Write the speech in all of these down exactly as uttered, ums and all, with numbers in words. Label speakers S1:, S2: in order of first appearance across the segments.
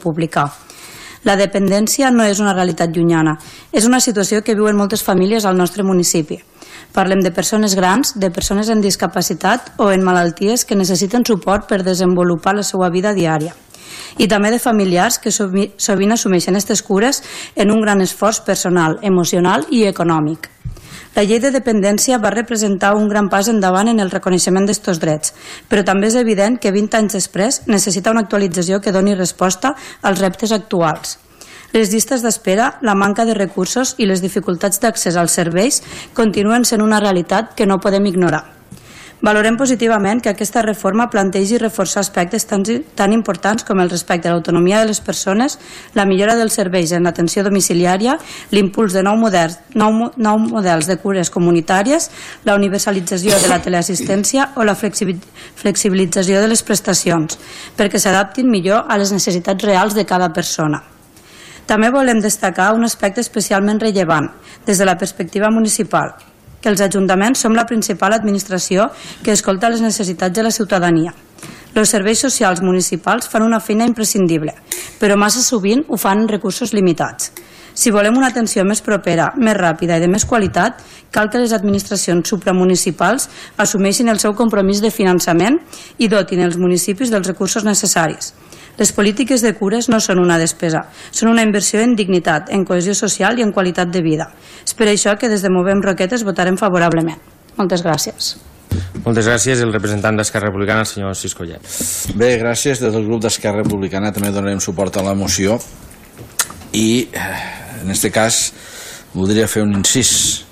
S1: pública. La dependència no és una realitat llunyana, és una situació que viuen moltes famílies al nostre municipi. Parlem de persones grans, de persones amb discapacitat o en malalties que necessiten suport per desenvolupar la seva vida diària. I també de familiars que sovint assumeixen aquestes cures en un gran esforç personal, emocional i econòmic. La llei de dependència va representar un gran pas endavant en el reconeixement d'aquests drets, però també és evident que vint anys després necessita una actualització que doni resposta als reptes actuals. Les llistes d'espera, la manca de recursos i les dificultats d'accés als serveis continuen sent una realitat que no podem ignorar. Valorem positivament que aquesta reforma plantegi reforçar aspectes tan, tan importants com el respecte a l'autonomia de les persones, la millora dels serveis en l'atenció domiciliària, l'impuls de nou models, nou, nou models de cures comunitàries, la universalització de la teleassistència o la flexibilització de les prestacions, perquè s'adaptin millor a les necessitats reals de cada persona. També volem destacar un aspecte especialment rellevant des de la perspectiva municipal, que els ajuntaments som la principal administració que escolta les necessitats de la ciutadania. Els serveis socials municipals fan una feina imprescindible, però massa sovint ho fan en recursos limitats. Si volem una atenció més propera, més ràpida i de més qualitat, cal que les administracions supramunicipals assumeixin el seu compromís de finançament i dotin els municipis dels recursos necessaris. Les polítiques de cures no són una despesa, són una inversió en dignitat, en cohesió social i en qualitat de vida. És per això que des de Movem Roquetes votarem favorablement. Moltes gràcies.
S2: Moltes gràcies. El representant d'Esquerra Republicana, el senyor Cis Collet.
S3: Bé, gràcies. Des del grup d'Esquerra Republicana també donarem suport a la moció i en aquest cas voldria fer un incís.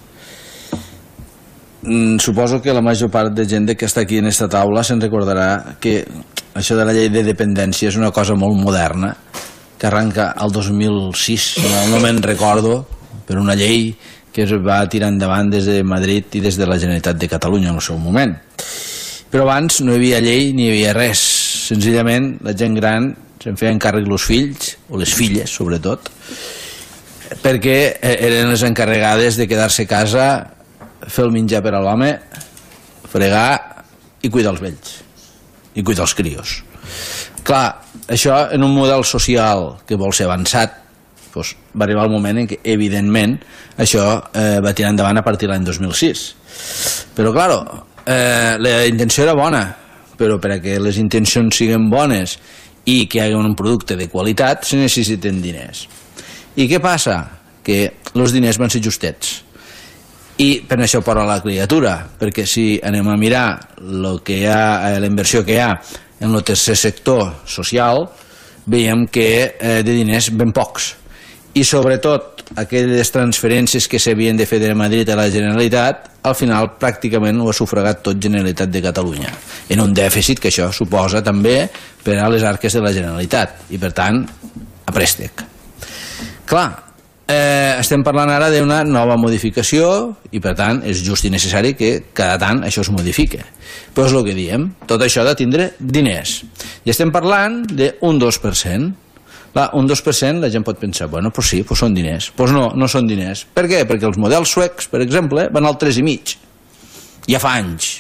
S3: Suposo que la major part de gent que està aquí en aquesta taula se'n recordarà que això de la llei de dependència és una cosa molt moderna que arranca el dos mil sis, no me'n recordo, per una llei que es va tirar endavant des de Madrid i des de la Generalitat de Catalunya en el seu moment. Però abans no hi havia llei ni hi havia res, senzillament la gent gran se'n feien càrrec els fills, o les filles sobretot, perquè eren les encarregades de quedar-se a casa, fer el menjar per a l'home, fregar i cuidar els vells i cuidar els crios. Clar, això en un model social que vol ser avançat, doncs va arribar el moment en què evidentment això eh, va tirar endavant a partir de l'any dos mil sis. Però clar, eh, la intenció era bona, però perquè les intencions siguin bones i que hi hagi un producte de qualitat se necessiten diners. I què passa? Que els diners van ser justets. I per això porta la criatura, perquè si anem a mirar lo que hi ha, la inversió que hi ha en el tercer sector social, veiem que eh, de diners ben pocs. I sobretot aquelles transferències que s'havien de fer de Madrid a la Generalitat, al final pràcticament ho ha sufragat tot Generalitat de Catalunya, en un dèficit que això suposa també per a les arques de la Generalitat, i per tant a préstec. Clar, Eh, estem parlant ara d'una nova modificació i per tant és just i necessari que cada tant això es modifique, però és el que diem, tot això ha de tindre diners i estem parlant d'un dos per cent. Clar, un dos per cent la gent pot pensar, bueno, doncs sí, doncs són diners. Doncs no, no són diners. Per què? Perquè els models suecs, per exemple, van al tres i mig ja fa anys.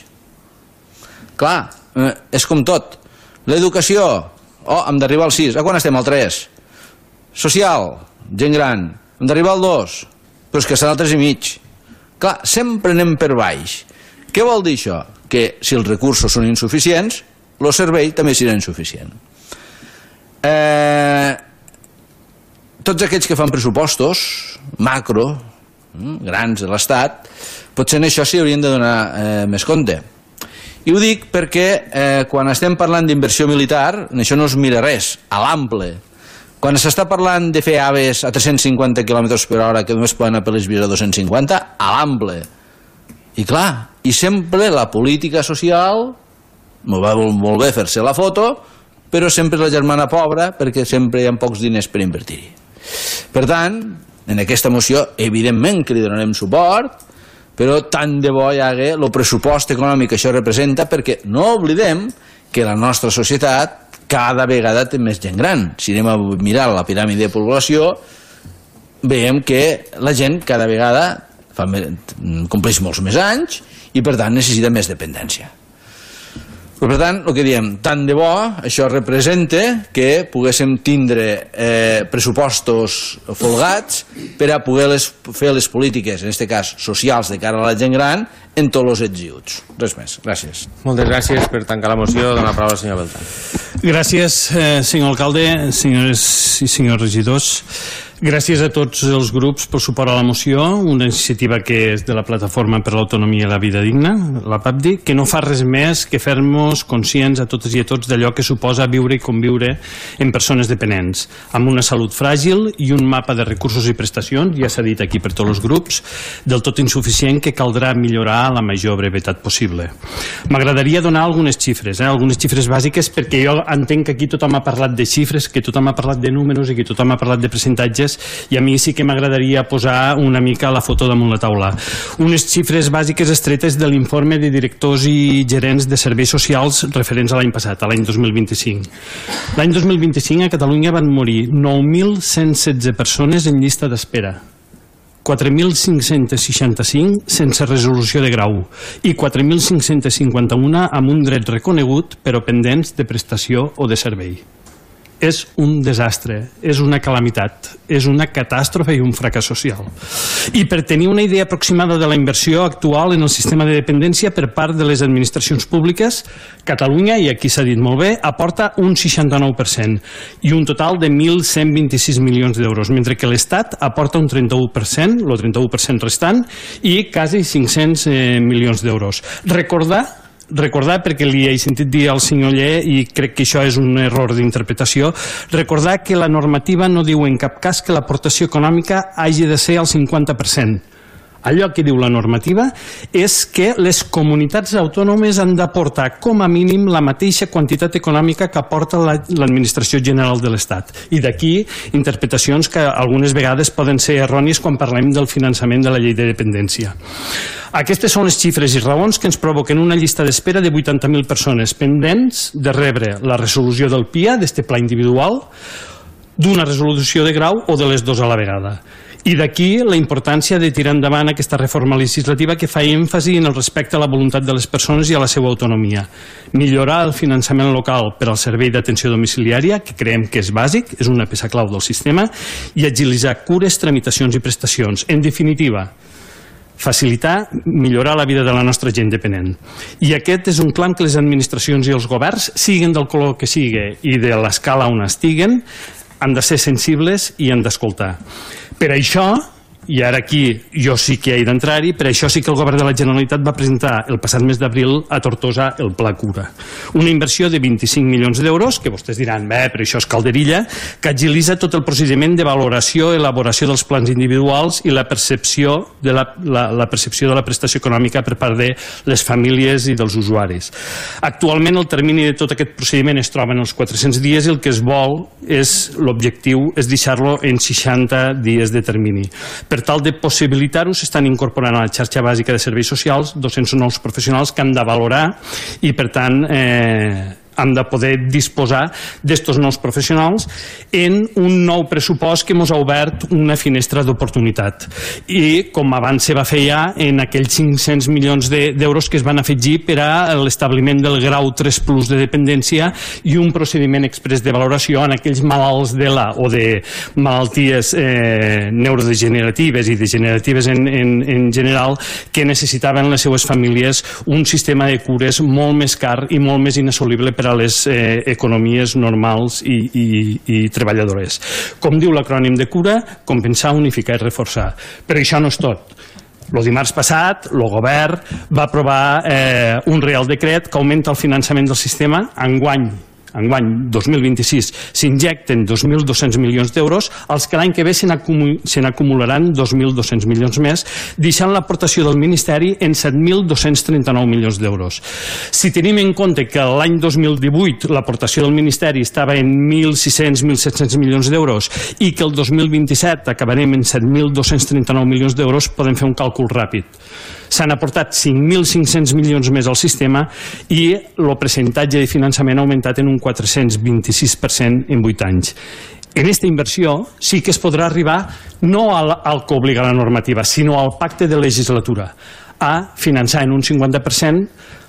S3: Clar, eh, és com tot. L'educació, oh, hem d'arribar al sis, a quan estem? Al tres. Social, gent gran, hem d'arribar al dos, però és que estan al tres i mig. Clar, sempre anem per baix. Què vol dir això? Que si els recursos són insuficients, el servei també serà insuficient. Eh, tots aquells que fan pressupostos macro, grans de l'Estat, potser en això s'hi haurien de donar eh, més compte. I ho dic perquè eh, quan estem parlant d'inversió militar, en això no es mira res, a l'ample. Quan s'està parlant de fer aves a tres-cents cinquanta quilòmetres per hora que només poden apelar a dos-cents cinquanta, a l'ample. I clar, i sempre la política social, molt va molt bé fer-se la foto, però sempre és la germana pobra perquè sempre hi ha pocs diners per invertir-hi. Per tant, en aquesta moció, evidentment que li donarem suport, però tant de bo hi hagi el pressupost econòmic que això representa, perquè no oblidem que la nostra societat cada vegada té més gent gran. Si anem a mirar la piràmide de població, veiem que la gent cada vegada fa més, compleix molts més anys i per tant necessita més dependència. Per tant, el que diem, tant de bo això representa que poguéssim tindre eh, pressupostos folgats per a poder les, fer les polítiques, en aquest cas socials, de cara a la gent gran, en tots els ets. Res més. Gràcies.
S2: Moltes gràcies per tancar la moció. Dona la paraula al senyor Beltrán.
S4: Gràcies, eh, senyor alcalde, senyores i senyors regidors. Gràcies a tots els grups pel suport a la moció, una iniciativa que és de la Plataforma per l'Autonomia i la Vida Digna, la P A B D I, que no fa res més que fer-nos conscients a totes i a tots d'allò que suposa viure i conviure en persones dependents, amb una salut fràgil i un mapa de recursos i prestacions, ja s'ha dit aquí per tots els grups, del tot insuficient que caldrà millorar a la major brevetat possible. M'agradaria donar algunes xifres, eh? algunes xifres bàsiques, perquè jo entenc que aquí tothom ha parlat de xifres, que tothom ha parlat de números i que tothom ha parlat de percentatges, i a mi sí que m'agradaria posar una mica la foto damunt la taula. Unes xifres bàsiques estretes de l'informe de directors i gerents de serveis socials referents a l'any passat, a l'any dos mil vint-i-cinc. L'any dos mil vint-i-cinc a Catalunya van morir nou mil cent setze persones en llista d'espera, quatre mil cinc-cents seixanta-cinc sense resolució de grau i quatre mil cinc-cents cinquanta-un amb un dret reconegut però pendents de prestació o de servei. És un desastre, és una calamitat, és una catàstrofe i un fracàs social. I per tenir una idea aproximada de la inversió actual en el sistema de dependència per part de les administracions públiques, Catalunya, i aquí s'ha dit molt bé, aporta un seixanta-nou per cent i un total de mil cent vint-i-sis milions d'euros, mentre que l'Estat aporta un trenta-u per cent, el trenta-u per cent restant, i quasi cinc-cents eh, milions d'euros. Recordar recordar, perquè li he sentit dir al senyor Ller i crec que això és un error d'interpretació, recordar que la normativa no diu en cap cas que l'aportació econòmica hagi de ser el cinquanta per cent. Allò que diu la normativa és que les comunitats autònomes han d'aportar com a mínim la mateixa quantitat econòmica que aporta l'Administració General de l'Estat. I d'aquí interpretacions que algunes vegades poden ser errònies quan parlem del finançament de la llei de dependència. Aquestes són les xifres i raons que ens provoquen una llista d'espera de vuitanta mil persones pendents de rebre la resolució del P I A, d'este pla individual, d'una resolució de grau o de les dues a la vegada. I d'aquí la importància de tirar endavant aquesta reforma legislativa que fa èmfasi en el respecte a la voluntat de les persones i a la seva autonomia. Millorar el finançament local per al servei d'atenció domiciliària, que creiem que és bàsic, és una peça clau del sistema, i agilitzar cures, tramitacions i prestacions. En definitiva, facilitar, millorar la vida de la nostra gent dependent. I aquest és un clam que les administracions i els governs, siguin del color que sigui i de l'escala on estiguen, han de ser sensibles i han d'escoltar. Per això, i ara aquí jo sí que he d'entrar-hi, per això sí que el govern de la Generalitat va presentar el passat mes d'abril a Tortosa el Pla Cura. Una inversió de vint-i-cinc milions d'euros, que vostès diran, bé, però això és calderilla, que agilitza tot el procediment de valoració, elaboració dels plans individuals i la percepció de la, la, la percepció de la prestació econòmica per part de les famílies i dels usuaris. Actualment el termini de tot aquest procediment es troba en els quatre-cents dies i el que es vol és, l'objectiu és deixar-lo en seixanta dies de termini. Per Per tal de possibilitar-ho, s'estan incorporant a la xarxa bàsica de serveis socials dos-cents nous professionals que han de valorar i, per tant, eh, han de poder disposar d'estos nous professionals en un nou pressupost que ens ha obert una finestra d'oportunitat. I, com abans se va fer ja, en aquells cinc-cents milions d'euros que es van afegir per a l'establiment del grau tres plus de dependència i un procediment express de valoració en aquells malalts de la o de malalties eh, neurodegeneratives i degeneratives en, en, en general que necessitaven les seues famílies un sistema de cures molt més car i molt més inassolible per a les eh, economies normals i, i, i treballadores. Com diu l'acrònim de cura, compensar, unificar i reforçar. Però això no és tot. El dimarts passat, el govern va aprovar eh, un reial decret que augmenta el finançament del sistema. Enguany, enguany dos mil vint-i-sis, s'injecten dos mil dos-cents milions d'euros, als que l'any que ve se n'acumularan dos mil dos-cents milions més, deixant l'aportació del Ministeri en set mil dos-cents trenta-nou milions d'euros. Si tenim en compte que l'any dos mil divuit l'aportació del Ministeri estava en mil sis-cents a mil set-cents milions d'euros i que el dos mil vint-i-set acabarem en set mil dos-cents trenta-nou milions d'euros, podem fer un càlcul ràpid. S'han aportat cinc mil cinc-cents milions més al sistema i el percentatge de finançament ha augmentat en un quatre-cents vint-i-sis per cent en vuit anys. En aquesta inversió sí que es podrà arribar no al, al que obliga la normativa, sinó al pacte de legislatura, a finançar en un cinquanta per cent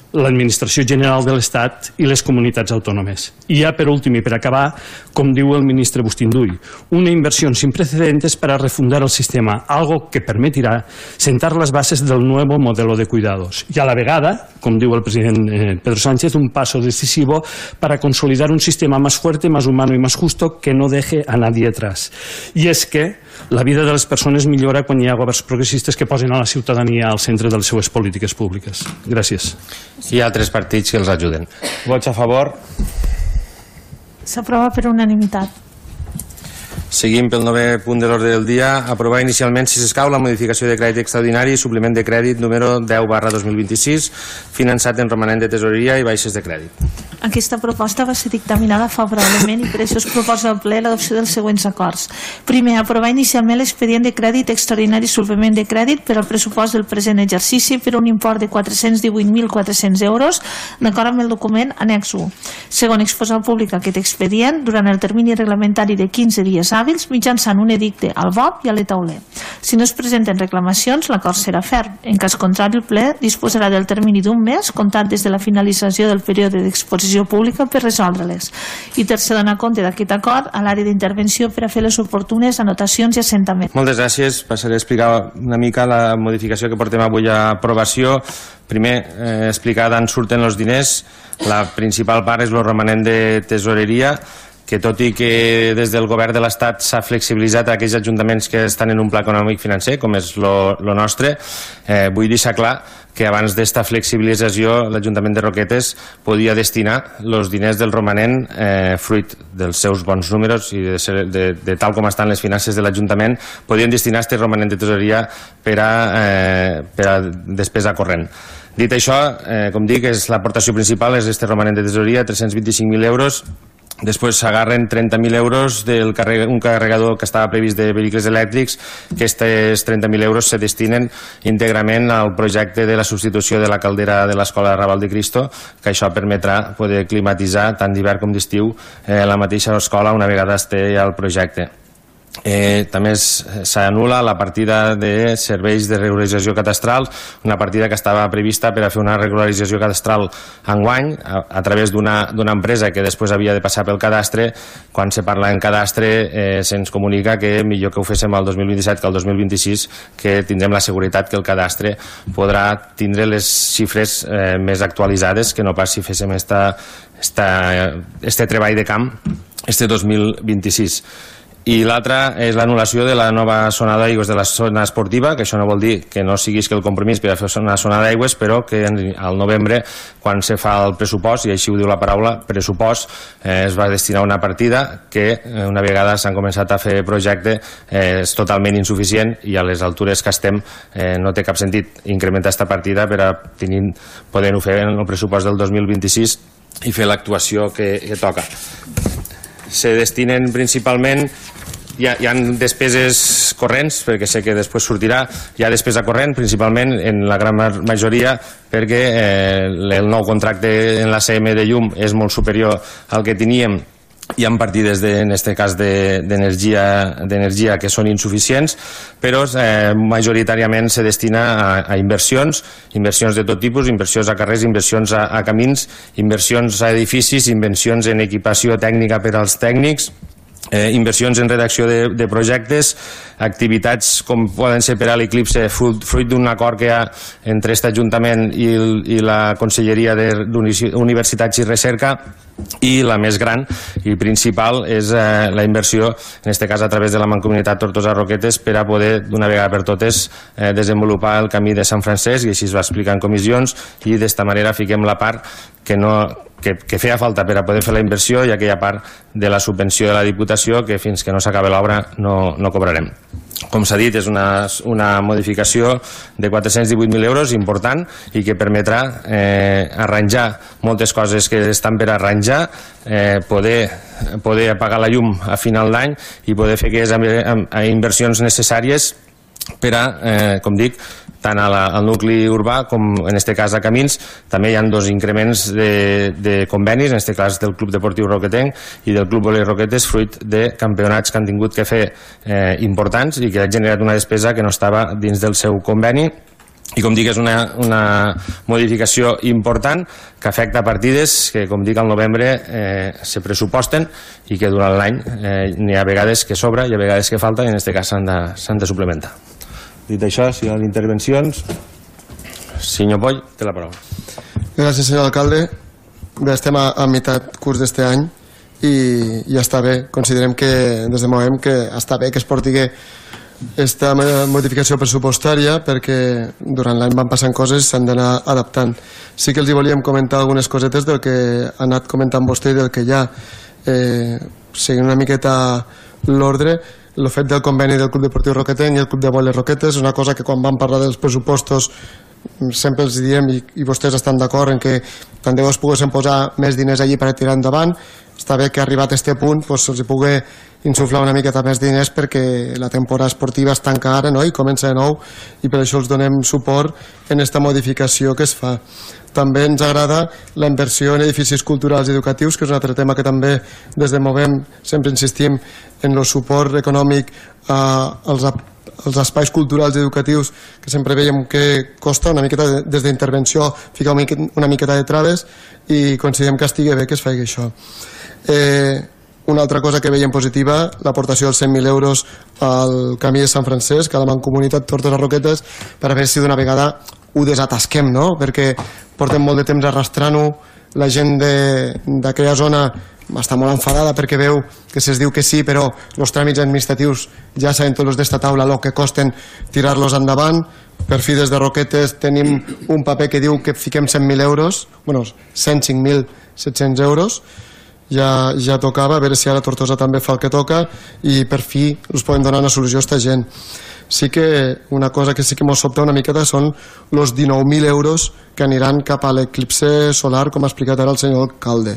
S4: l'Administració General de l'Estat i les comunitats autònomes. I ja per últim i per acabar, com diu el ministre Bustinduy, una inversión sin precedentes para refundar el sistema, algo que permitirá sentar las bases del nuevo modelo de cuidados. Y a la vegada, com diu el president eh, Pedro Sánchez, un paso decisivo para consolidar un sistema más fuerte, más humano y más justo que no deje a nadie atrás. I és que la vida de les persones millora quan hi ha governs progressistes que posen a la ciutadania al centre de les seues polítiques públiques. Gràcies.
S2: Hi ha altres partits que els ajuden. Vots a favor?
S5: S'aprova per unanimitat.
S2: Seguim pel novè punt de l'ordre del dia. Aprovar inicialment, si s'escau, la modificació de crèdit extraordinari i suplement de crèdit número deu barra dos mil vint-i-sis, finançat en romanent de tesoreria i baixes de crèdit.
S5: Aquesta proposta va ser dictaminada favorablement i per això es proposa al ple l'adopció dels següents acords. Primer, aprovar inicialment l'expedient de crèdit extraordinari i suplement de crèdit per al pressupost del present exercici per un import de quatre-cents divuit mil quatre-cents euros, d'acord amb el document annex u. Segon, exposar al públic aquest expedient durant el termini reglamentari de quinze dies hàbils mitjançant un edicte al B O P i a l'E tauler. Si no es presenten reclamacions, l'acord serà ferm. En cas contrari, el ple disposarà del termini d'un mes, comptat des de la finalització del període d'exposició pública per resoldre-les. I tercer, donar compte d'aquest acord a l'àrea d'intervenció per a fer les oportunes anotacions i assentaments.
S2: Moltes gràcies. Passaré a explicar una mica la modificació que portem avui a aprovació. Primer, eh, explicar d'on surten els diners. La principal part és el romanent de tesoreria, que tot i que des del govern de l'Estat s'ha flexibilitzat a aquells ajuntaments que estan en un pla econòmic financer, com és el nostre, eh, vull deixar clar que abans d'esta flexibilització l'Ajuntament de Roquetes podia destinar els diners del romanent, eh, fruit dels seus bons números i de, ser, de, de tal com estan les finances de l'Ajuntament, podien destinar aquest romanent de tesoreria per a, eh, per a despesa corrent. Dit això, eh, com dic, és l'aportació principal és este romanent de tesoreria, tres-cents vint-i-cinc mil euros. Després s'agarren trenta mil euros d'un carregador que estava previst de vehicles elèctrics, que aquests trenta mil euros se destinen íntegrament al projecte de la substitució de la caldera de l'Escola Raval de Cristo, que això permetrà poder climatitzar tant d'hivern com d'estiu eh, la mateixa escola una vegada esté al projecte. Eh, també s'anul·la la partida de serveis de regularització catastral, una partida que estava prevista per a fer una regularització catastral enguany a, a través d'una empresa que després havia de passar pel cadastre. Quan se parla en cadastre eh, se'ns comunica que millor que ho féssim el dos mil vint-i-set que el dos mil vint-i-sis, que tindrem la seguretat que el cadastre podrà tindre les xifres eh, més actualitzades que no pas si féssim esta, esta, este treball de camp este dos mil vint-i-sis. I l'altra és l'anul·lació de la nova zona d'aigües de la zona esportiva, que això no vol dir que no siguis que el compromís per a fer una zona d'aigües, però que al novembre, quan se fa el pressupost, i així ho diu la paraula, pressupost, eh, es va destinar una partida que una vegada s'han començat a fer projecte eh, és totalment insuficient i a les altures que estem eh, no té cap sentit incrementar aquesta partida per a poder-ho fer en el pressupost del dos mil vint-i-sis i fer l'actuació que, que toca. Se destinen principalment, hi ha, hi ha despeses corrents, perquè sé que després sortirà, hi ha despesa corrent, principalment en la gran majoria, perquè eh, el nou contracte en l'A C M de llum és molt superior al que teníem. Hi ha partides, de, en aquest cas, d'energia d'energia que són insuficients, però eh, majoritàriament se destina a, a inversions, inversions de tot tipus, inversions a carrers, inversions a, a camins, inversions a edificis, inversions en equipació tècnica per als tècnics, Eh, inversions en redacció de, de projectes, activitats com poden ser per a l'Eclipse, fruit, fruit d'un acord que hi ha entre aquest Ajuntament i, i la Conselleria d'Universitats i Recerca, i la més gran i principal és eh, la inversió, en aquest cas a través de la Mancomunitat Tortosa-Roquetes, per a poder d'una vegada per totes eh, desenvolupar el camí de Sant Francesc, i així es va explicar en comissions, i d'esta manera fiquem la part que no Que, que feia falta per a poder fer la inversió i aquella part de la subvenció de la Diputació que fins que no s'acabi l'obra no, no cobrarem. Com s'ha dit, és una, una modificació de quatre-cents divuit mil euros important i que permetrà eh, arranjar moltes coses que estan per arranjar, eh, poder, poder apagar la llum a final d'any i poder fer aquelles inversions necessàries per a, eh, com dic, tant a la, al nucli urbà com en aquest cas a camins. També hi ha dos increments de, de convenis, en aquest cas del Club Deportiu Roquetenc i del Club Volei Roquetes, fruit de campionats que han tingut que fer eh, importants i que ha generat una despesa que no estava dins del seu conveni, i com dic és una, una modificació important que afecta partides que com dic al novembre eh, se pressuposten i que durant l'any eh, n'hi ha vegades que sobra i a vegades que falta i en aquest cas s'han de, s'han de suplementar. Dit això, si hi ha intervencions, senyor Poll, té la paraula.
S6: Gràcies, senyor alcalde. Bé, estem a, a meitat curs d'este any i ja està bé. Considerem que, des de Movem, que està bé que es porti aquesta modificació pressupostària perquè durant l'any van passant coses i s'han d'anar adaptant. Sí que els hi volíem comentar algunes cosetes del que ha anat comentant vostè i del que hi ha. Eh, seguint una miqueta l'ordre, el fet del conveni del Club Deportiu Roquetenc i el Club de Boles Roquetes és una cosa que quan vam parlar dels pressupostos sempre els diem i, i vostès estan d'acord en que tant de bo es poguessin posar més diners allí per tirar endavant. Està bé que arribat a aquest punt doncs, se'ls pugui insuflar una miqueta més diners perquè la temporada esportiva es tanca ara, no? I comença de nou i per això els donem suport en aquesta modificació que es fa. També ens agrada la inversió en edificis culturals i educatius, que és un altre tema que també des de Movem sempre insistim en el suport econòmic als, als espais culturals i educatius, que sempre veiem que costa una miqueta des d'intervenció ficar una miqueta de traves i considerem que estigui bé que es faci això. Eh, una altra cosa que veiem positiva, l'aportació dels cent mil euros al camí de Sant Francesc, a la Mancomunitat Tortosa Roquetes, per a veure si d'una vegada ho desatasquem, no? Perquè portem molt de temps arrastrant-ho, la gent d'aquella zona està molt enfadada perquè veu que se'ls diu que sí, però els tràmits administratius ja saben tots d'esta taula el que costen tirar-los endavant. Per fi des de Roquetes tenim un paper que diu que fiquem cent mil euros, bueno, cent cinc mil set-cents euros, ja, ja tocava, a veure si ara Tortosa també fa el que toca i per fi us podem donar una solució a aquesta gent. Sí que una cosa que sí que ens sobta una miqueta són els dinou mil euros que aniran cap a l'eclipse solar, com ha explicat ara el senyor alcalde.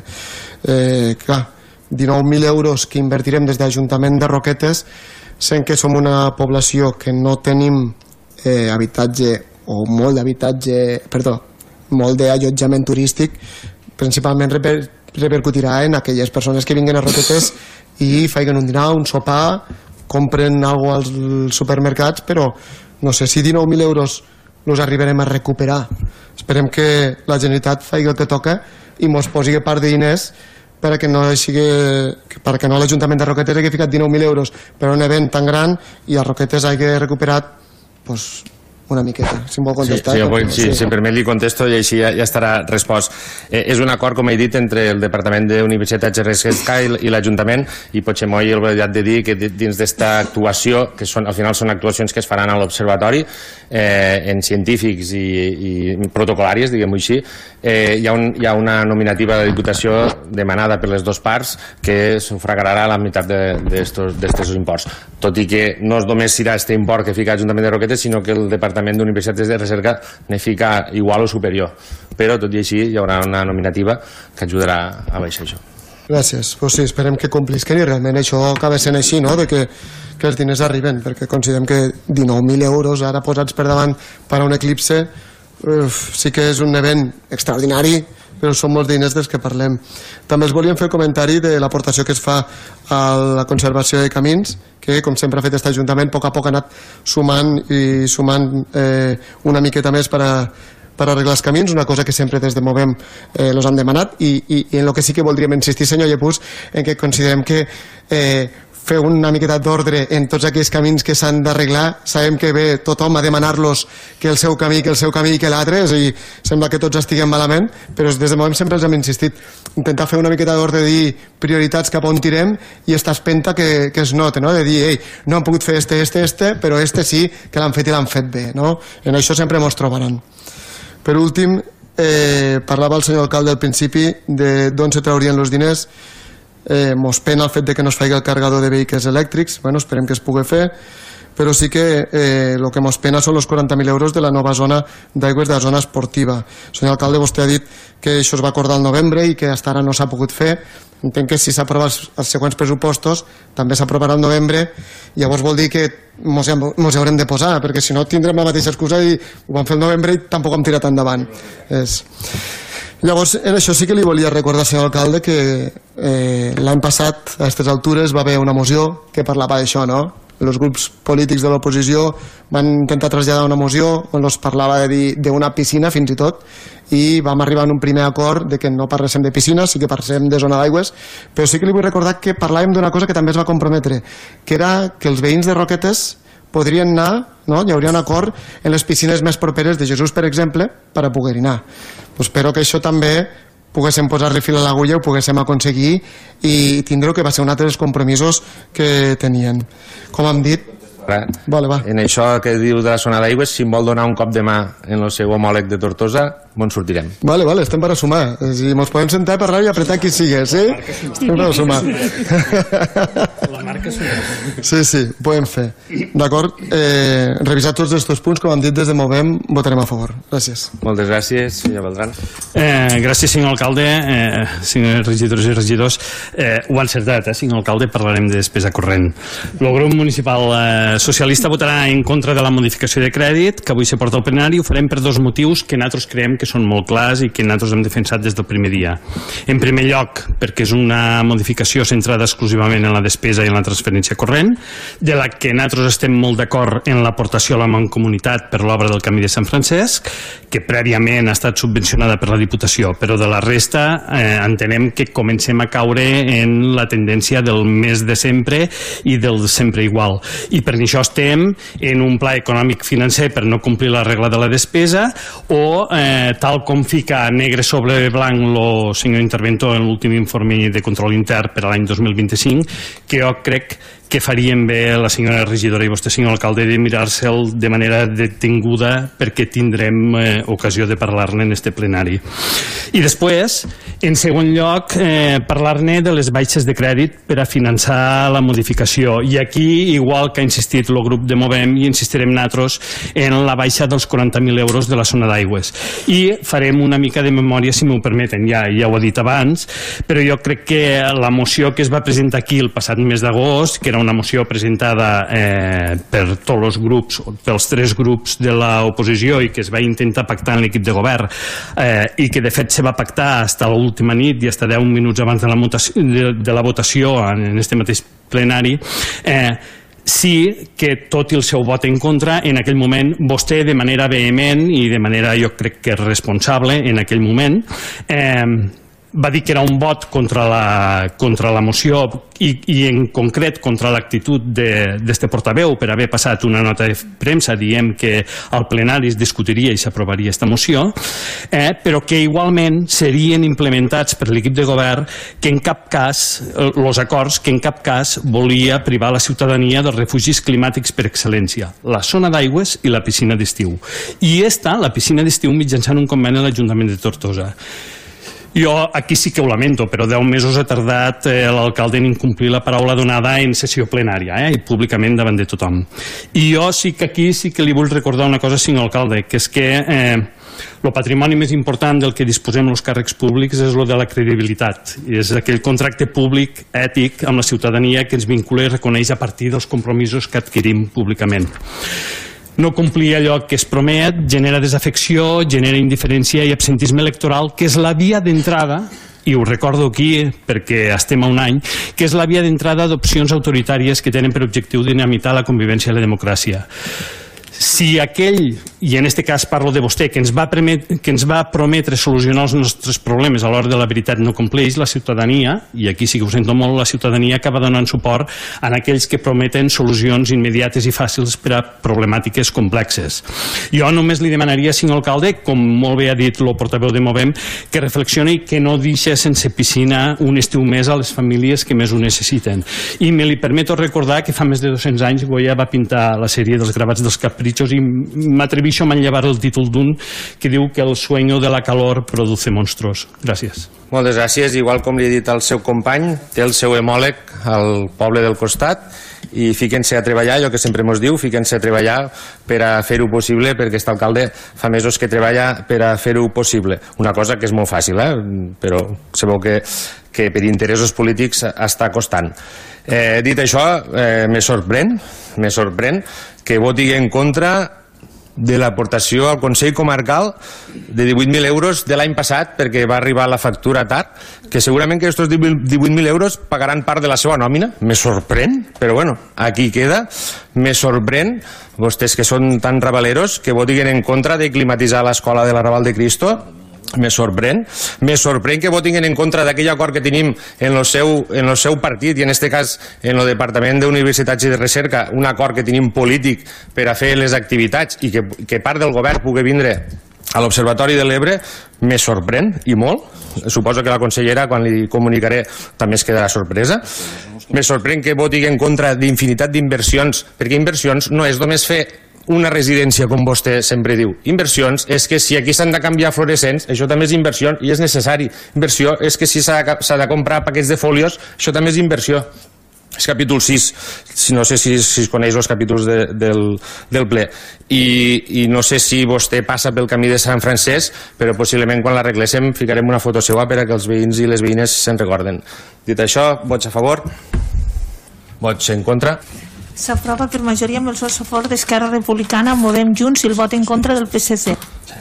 S6: Eh, clar, dinou mil euros que invertirem des de l'Ajuntament de Roquetes, sent que som una població que no tenim eh, habitatge o molt d'habitatge, perdó, molt d'allotjament turístic, principalment reper, repercutirà en aquelles persones que vinguen a Roquetes i facin un dinar, un sopar, compren alguna cosa als supermercats, però no sé si dinou mil euros els arribarem a recuperar. Esperem que la Generalitat faci el que toca i mos posi part de diners perquè no, sigui, perquè no l'Ajuntament de Roquetes hagi ficat dinou mil euros per un event tan gran i a Roquetes hagi recuperat pues, una miqueta, si em vol contestar.
S2: Sí, sí, vull, sí, sí. Si em permet li contesto i així ja, ja estarà respost. Eh, és un acord, com he dit, entre el Departament d'Universitats de Recerca i, i l'Ajuntament i potser m'ho he oblidat de dir que dins d'esta actuació, que són, al final són actuacions que es faran a l'Observatori eh, en científics i, i protocolàries, diguem-ho així, eh, hi, ha un, hi ha una nominativa de Diputació demanada per les dues parts que sufragarà la meitat d'aquests imports. Tot i que no només serà aquest import que fica l'Ajuntament de Roquetes, sinó que el Departament d'Universitats de Recerca ne fica igual o superior. Però, tot i així, hi haurà una nominativa que ajudarà a baixar això.
S6: Gràcies. Pues sí, esperem que complisquen i realment això acaba sent així, no? De que, que els diners arriben, perquè considerem que dinou mil euros ara posats per davant per a un eclipse uf, sí que és un event extraordinari, però són molts diners dels que parlem. També els volíem fer el comentari de l'aportació que es fa a la conservació de camins, que, com sempre ha fet aquest Ajuntament, a poc a poc ha anat sumant i sumant eh, una miqueta més per a, per arreglar els camins, una cosa que sempre des de Movem eh, los han demanat, i, i, i en el que sí que voldríem insistir, senyor Llepús, en que considerem que eh, fer una miqueta d'ordre en tots aquells camins que s'han d'arreglar. Sabem que ve tothom a demanar-los que el seu camí, que el seu camí i que l'altre, és a dir, sembla que tots estiguem malament, però des de Movem sempre els hem insistit. Intentar fer una miqueta d'ordre, de dir prioritats cap on tirem i esta espenta que, que es nota, no? De dir, ei, no han pogut fer este, este, este, però este sí que l'han fet i l'han fet bé, no? En això sempre ens trobaran. Per últim, eh, parlava el senyor alcalde al principi d'on se traurien els diners. Eh, mos pena el fet de que no es faci el cargador de vehicles elèctrics. Bueno, esperem que es pugui fer, però sí que eh, el que mos pena són els quaranta mil euros de la nova zona d'aigües de la zona esportiva. Senyor alcalde, vostè ha dit que això es va acordar al novembre i que fins ara no s'ha pogut fer. Entenc que si s'aprova els, els següents pressupostos també s'aprovarà al novembre. Llavors vol dir que mos, mos hi haurem de posar, perquè si no tindrem la mateixa excusa i ho vam fer al novembre i tampoc hem tirat endavant. És... Llavors, en això sí que li volia recordar, senyor alcalde, que eh, l'any passat, a aquestes altures, va haver una moció que parlava d'això, no? els grups polítics de l'oposició van intentar traslladar una moció on es parlava d'una piscina fins i tot, i vam arribar a un primer acord de que no parléssim de piscines, sí que parléssim de zona d'aigües, però sí que li vull recordar que parlàvem d'una cosa que també es va comprometre, que era que els veïns de Roquetes podrien anar, no? Hi hauria un acord en les piscines més properes de Jesús, per exemple, per a poder-hi anar. Pues espero que això també poguéssim posar-li fil a l'agulla, ho poguéssim aconseguir i tindre que va ser un altre dels compromisos que tenien. Com hem dit, vale, va.
S2: En això que diu de la zona d'aigües, si em vol donar un cop de mà en el seu homòleg de Tortosa, on sortirem.
S6: Vale, vale, estem per a sumar. Si ens podem sentar per parlar i apretar qui sigue, sí? Estem per a sumar.
S4: La marca sumar.
S6: Sí, sí, ho podem fer. D'acord? Eh, revisar tots aquests punts, com hem dit des de Movem, votarem a favor. Gràcies.
S2: Moltes gràcies, senyor Beltran.
S4: Eh, gràcies, senyor alcalde, eh, senyors regidors i regidors. Eh, ho ha encertat, eh, senyor alcalde, parlarem de despesa corrent. El grup municipal eh, socialista votarà en contra de la modificació de crèdit que avui se porta al plenari. Ho farem per dos motius que nosaltres creiem que són molt clars i que nosaltres hem defensat des del primer dia. En primer lloc, perquè és una modificació centrada exclusivament en la despesa i en la transferència corrent, de la que nosaltres estem molt d'acord en l'aportació a la mancomunitat per l'obra del Camí de Sant Francesc, que prèviament ha estat subvencionada per la Diputació, però de la resta eh, entenem que comencem a caure en la tendència del més de sempre i del sempre igual. I per això estem en un pla econòmic financer per no complir la regla de la despesa o eh, tal com fica negre sobre blanc el senyor interventor en l'últim informe de control intern per a l'any dos mil vint-i-cinc, que jo crec que farien bé la senyora regidora i vostè, senyor alcalde, de mirar-se'l de manera detinguda perquè tindrem eh, ocasió de parlar-ne en este plenari. I després, en segon lloc, eh, parlar-ne de les baixes de crèdit per a finançar la modificació. I aquí, igual que ha insistit el grup de Movem, i insistirem nosaltres en la baixa dels quaranta mil euros de la zona d'aigües. I farem una mica de memòria, si m'ho permeten, ja, ja ho he dit abans, però jo crec que la moció que es va presentar aquí el passat mes d'agost, que era una moció presentada eh, per tots els grups, pels tres grups de l'oposició i que es va intentar pactar en l'equip de govern eh, i que de fet se va pactar fins a l'última nit i fins a deu minuts abans de la, votació, de, de la votació en este mateix plenari, eh, sí que tot i el seu vot en contra, en aquell moment vostè de manera vehement i de manera jo crec que responsable en aquell moment eh, va dir que era un vot contra la, contra la moció i, i en concret contra l'actitud d'este portaveu per haver passat una nota de premsa dient que al plenari es discutiria i s'aprovaria aquesta moció, eh, però que igualment serien implementats per l'equip de govern que en cap cas, els acords que en cap cas volia privar la ciutadania dels refugis climàtics per excel·lència, la zona d'aigües i la piscina d'estiu. I esta, la piscina d'estiu, mitjançant un conveni a l'Ajuntament de Tortosa. Jo aquí sí que ho lamento, però deu mesos ha tardat eh, l'alcalde en incomplir la paraula donada en sessió plenària eh, i públicament davant de tothom. I jo sí que aquí sí que li vull recordar una cosa, senyor alcalde, que és que eh, el patrimoni més important del que disposem els càrrecs públics és el de la credibilitat. És aquell contracte públic ètic amb la ciutadania que ens vincula i reconeix a partir dels compromisos que adquirim públicament. No complir allò que es promet genera desafecció, genera indiferència i absentisme electoral, que és la via d'entrada, i ho recordo aquí perquè estem a un any, que és la via d'entrada d'opcions autoritàries que tenen per objectiu dinamitar la convivència i la democràcia. Si aquell, i en aquest cas parlo de vostè, que ens va, premet, que ens va prometre solucionar els nostres problemes a l'hora de la veritat no compleix, la ciutadania, i aquí sí que ho sento molt, la ciutadania acaba donant suport a aquells que prometen solucions immediates i fàcils per a problemàtiques complexes. Jo només li demanaria, senyor alcalde, com molt bé ha dit el portaveu de Movem, que reflexioni i que no deixi sense piscina un estiu més a les famílies que més ho necessiten. I me li permeto recordar que fa més de dos-cents anys Goya va pintar la sèrie dels gravats dels Capritxos i m'atrevixo a manllevar el títol d'un que diu que el sueño de la calor produce monstruos. Gràcies.
S2: Moltes gràcies. Igual com li he dit al seu company, té el seu hemòleg al poble del costat i fiquen-se a treballar, allò que sempre ens diu, fiquen-se a treballar per a fer-ho possible, perquè aquest alcalde fa mesos que treballa per a fer-ho possible. Una cosa que és molt fàcil, eh? Però sabeu que, que per interessos polítics està costant. Eh, dit això, eh, me sorprèn, me sorprèn que voti en contra de l'aportació al Consell Comarcal de divuit mil euros de l'any passat, perquè va arribar la factura tard, que segurament que aquests divuit mil euros pagaran part de la seva nòmina. Me sorprèn, però bueno, aquí queda. Me sorprèn, vostès que són tan rabaleros, que votin en contra de climatitzar l'escola de l'Arrabal de Cristo. Me sorprèn. Me sorprèn que votin en contra d'aquell acord que tenim en el seu, en el seu partit, i en aquest cas en el Departament d'Universitats i de Recerca, un acord que tenim polític per a fer les activitats i que, que part del govern pugui vindre a l'Observatori de l'Ebre. Me sorprèn, i molt. Suposo que la consellera, quan li comunicaré, també es quedarà sorpresa. Me sorprèn que voti en contra d'infinitat d'inversions, perquè inversions no és només fer una residència, com vostè sempre diu. Inversions és que si aquí s'han de canviar fluorescents, això també és inversió i és necessari. Inversió és que si s'ha de, de comprar paquets de fòlios, això també és inversió. És capítol sis, no sé si, si es coneix els capítols de, del, del ple. I, I no sé si vostè passa pel camí de Sant Francesc, però possiblement quan l'arregléssim ficarem una foto seva per a que els veïns i les veïnes se'n recorden. Dit això, vots a favor? Vots en contra?
S5: S'aprova per majoria amb el seu suport d'Esquerra Republicana, Movem Junts i el vot en contra del P S C.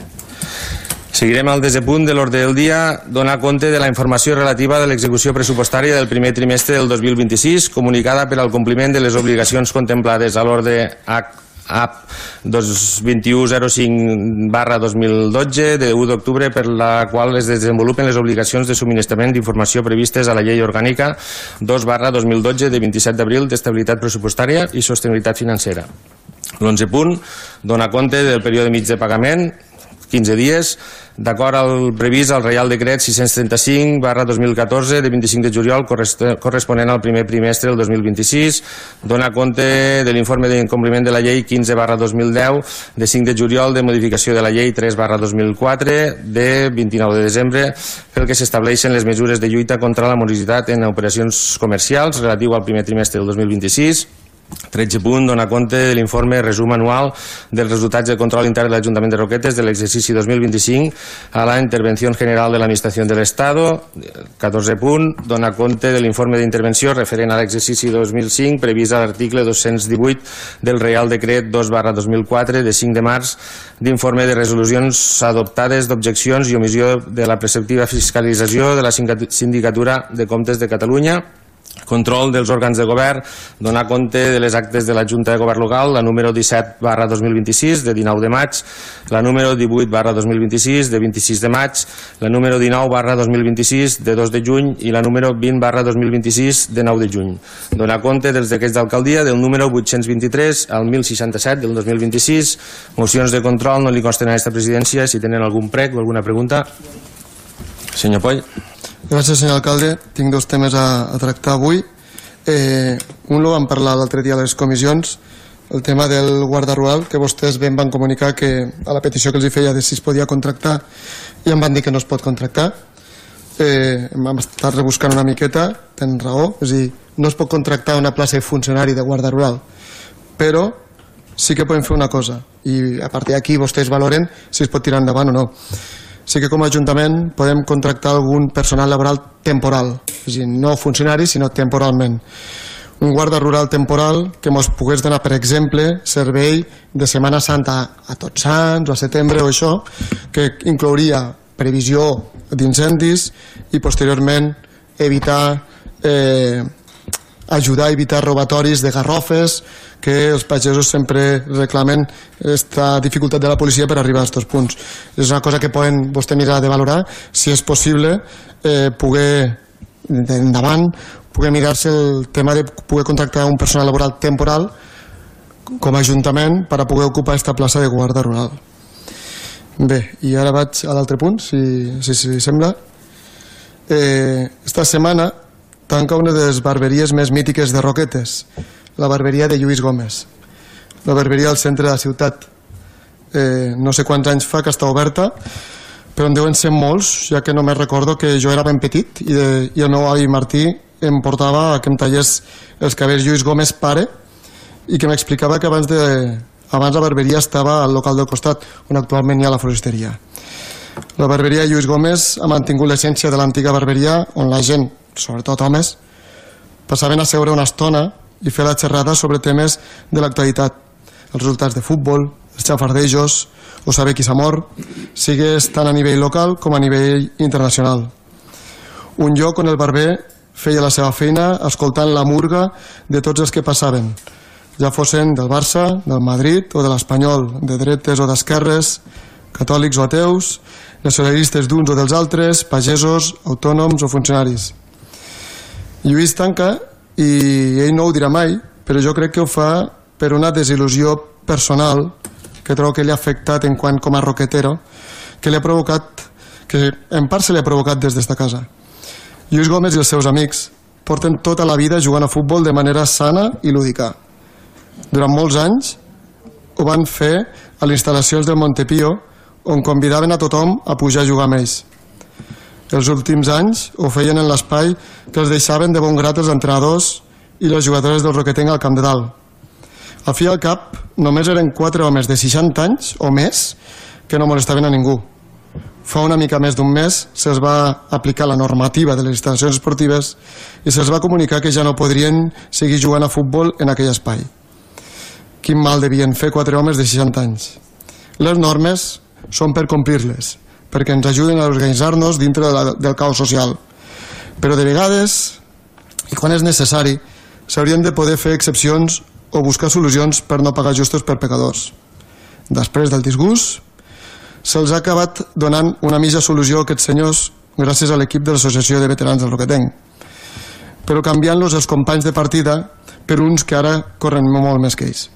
S2: Seguirem al desè punt de l'ordre del dia. Donar compte de la informació relativa de l'execució pressupostària del primer trimestre del dos mil vint-i-sis, comunicada per al compliment de les obligacions contemplades a l'ordre H A P dos vint un zero cinc barra dos mil dotze de u d'octubre, per la qual es desenvolupen les obligacions de subministrament d'informació previstes a la llei orgànica dos barra dos mil dotze de vint-i-set d'abril d'estabilitat pressupostària i sostenibilitat financera. L'onze punt dona compte del període mig de pagament, quinze dies, d'acord al previst al Reial Decret sis-cents trenta-cinc barra dos mil catorze de vint-i-cinc de juliol corresponent al primer trimestre del dos mil vint-i-sis, dona compte de l'informe d'incompliment de la llei quinze barra dos mil deu de cinc de juliol de modificació de la llei tres barra dos mil quatre de vint-i-nou de desembre, pel que s'estableixen les mesures de lluita contra la morositat en operacions comercials relatiu al primer trimestre del dos mil vint-i-sis. tretze punt dona compte de l'informe resum anual dels resultats del control intern de l'Ajuntament de Roquetes de l'exercici dos mil vint-i-cinc a la Intervenció General de l'Administració de l'Estado. catorze punt dona compte de l'informe d'intervenció referent a l'exercici dos mil cinc previst a l'article dos-cents divuit del Reial Decret dos barra dos mil quatre de cinc de març d'informe de resolucions adoptades d'objeccions i omissió de la preceptiva fiscalització de la Sindicatura de Comptes de Catalunya. Control dels òrgans de govern, donar compte de les actes de la Junta de Govern Local, la número disset barra dos mil vint-i-sis de dinou de maig, la número divuit barra dos mil vint-i-sis de vint-i-sis de maig, la número dinou barra dos mil vint-i-sis de dos de juny i la número vint barra dos mil vint-i-sis de nou de juny. Donar compte dels decrets d'alcaldia del número vuit-cents vint-i-tres al mil seixanta-set del dos mil vint-i-sis. Mocions de control no li consten a aquesta presidència. Si tenen algun prec o alguna pregunta. Senyor Poll.
S6: Gràcies, senyor alcalde. Tinc dos temes a, a tractar avui. Eh, un lo vam parlar l'altre dia a les comissions, el tema del guarda rural, que vostès ben van comunicar que a la petició que els hi feia de si es podia contractar i em van dir que no es pot contractar. Eh, hem estat rebuscant una miqueta, tenen raó, és a dir, no es pot contractar una plaça de funcionari de guarda rural, però sí que podem fer una cosa, i a partir d'aquí vostès valoren si es pot tirar endavant o no. Sí que com a Ajuntament podem contractar algun personal laboral temporal, és a dir, no funcionari, sinó temporalment. Un guarda rural temporal que ens pogués donar, per exemple, servei de Setmana Santa a Tots Sants o a setembre o això, que inclouria previsió d'incendis i posteriorment evitar eh, ajudar a evitar robatoris de garrofes, que els pagesos sempre reclamen aquesta dificultat de la policia per arribar a aquests punts. És una cosa que poden vostè mirar de valorar, si és possible eh, poder endavant poder mirar-se el tema de poder contractar un personal laboral temporal com a Ajuntament per a poder ocupar aquesta plaça de guarda rural. Bé, i ara vaig a l'altre punt, si, si, si sembla. Eh, esta setmana tanca una de les barberies més mítiques de Roquetes, la barberia de Lluís Gómez, la barberia al centre de la ciutat. Eh, no sé quants anys fa que està oberta, però en deuen ser molts, ja que només recordo que jo era ben petit i, de, i el meu avi Martí em portava a que em tallés els cabells Lluís Gómez pare i que m'explicava que abans, de, abans la barberia estava al local del costat, on actualment hi ha la floristeria. La barberia Lluís Gómez ha mantingut l'essència de l'antiga barberia, on la gent, sobretot homes, passaven a seure una estona i fer la xerrada sobre temes de l'actualitat, els resultats de futbol, els xafardejos o saber qui s'ha mort, sigués tant a nivell local com a nivell internacional. Un lloc on el barber feia la seva feina escoltant la murga de tots els que passaven, ja fossin del Barça, del Madrid o de l'Espanyol, de dretes o d'esquerres, catòlics o ateus, nacionalistes d'uns o dels altres, pagesos, autònoms o funcionaris. Lluís tanca, i ell no ho dirà mai, però jo crec que ho fa per una desil·lusió personal que trobo que li ha afectat en quant com a roquetero, que li ha provocat, que en part se li ha provocat des d'esta casa. Lluís Gómez i els seus amics porten tota la vida jugant a futbol de manera sana i lúdica. Durant molts anys ho van fer a les instal·lacions del Montepío, on convidaven a tothom a pujar a jugar amb ells. Els últims anys ho feien en l'espai que els deixaven de bon grat els entrenadors i les jugadores del Roquetenc al Camp de Dalt. Al fi i al cap, només eren quatre homes de seixanta anys o més que no molestaven a ningú. Fa una mica més d'un mes se'ls va aplicar la normativa de les instal·lacions esportives i se'ls va comunicar que ja no podrien seguir jugant a futbol en aquell espai. Quin mal devien fer quatre homes de seixanta anys. Les normes són per complir-les, perquè ens ajuden a organitzar-nos dintre de la, del caos social. Però de vegades, i quan és necessari, s'haurien de poder fer excepcions o buscar solucions per no pagar justos per pecadors. Després del disgust, se'ls ha acabat donant una mitja solució a aquests senyors gràcies a l'equip de l'Associació de Veterans del Roquetenc, però canviant-los els companys de partida per uns que ara corren molt més que ells.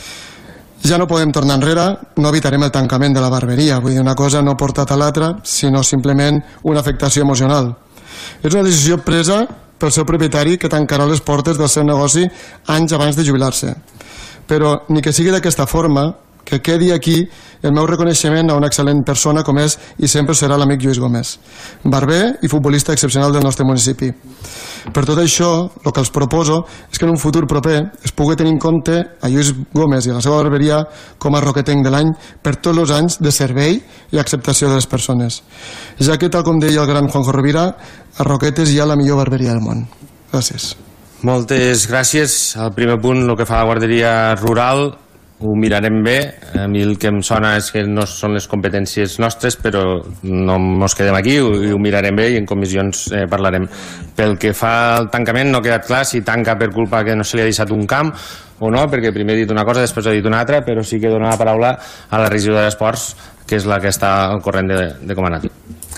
S6: Ja no podem tornar enrere, no evitarem el tancament de la barberia, vull dir, una cosa no portat a l'altra, sinó simplement una afectació emocional. És una decisió presa pel seu propietari que tancarà les portes del seu negoci anys abans de jubilar-se. Però ni que sigui d'aquesta forma, que quedi aquí el meu reconeixement a una excel·lent persona com és i sempre serà l'amic Lluís Gómez, barber i futbolista excepcional del nostre municipi. Per tot això, el que els proposo és que en un futur proper es pugui tenir en compte a Lluís Gómez i a la seva barberia com a roquetenc de l'any per tots els anys de servei i acceptació de les persones, ja que, tal com deia el gran Juanjo Rovira, a Roquetes hi ha la millor barberia del món. Gràcies.
S2: Moltes gràcies. Al primer punt, el que fa la guarderia rural, ho mirarem bé. A mi el que em sona és que no són les competències nostres, però no ens quedem aquí, ho, ho mirarem bé i en comissions eh, parlarem. Pel que fa al tancament, no ha quedat clar si tanca per culpa que no se li ha deixat un camp o no, perquè primer ha dit una cosa, després ha dit una altra, però sí que dona la paraula a la regidora d'Esports, que és la que està al corrent de, de com ha anat.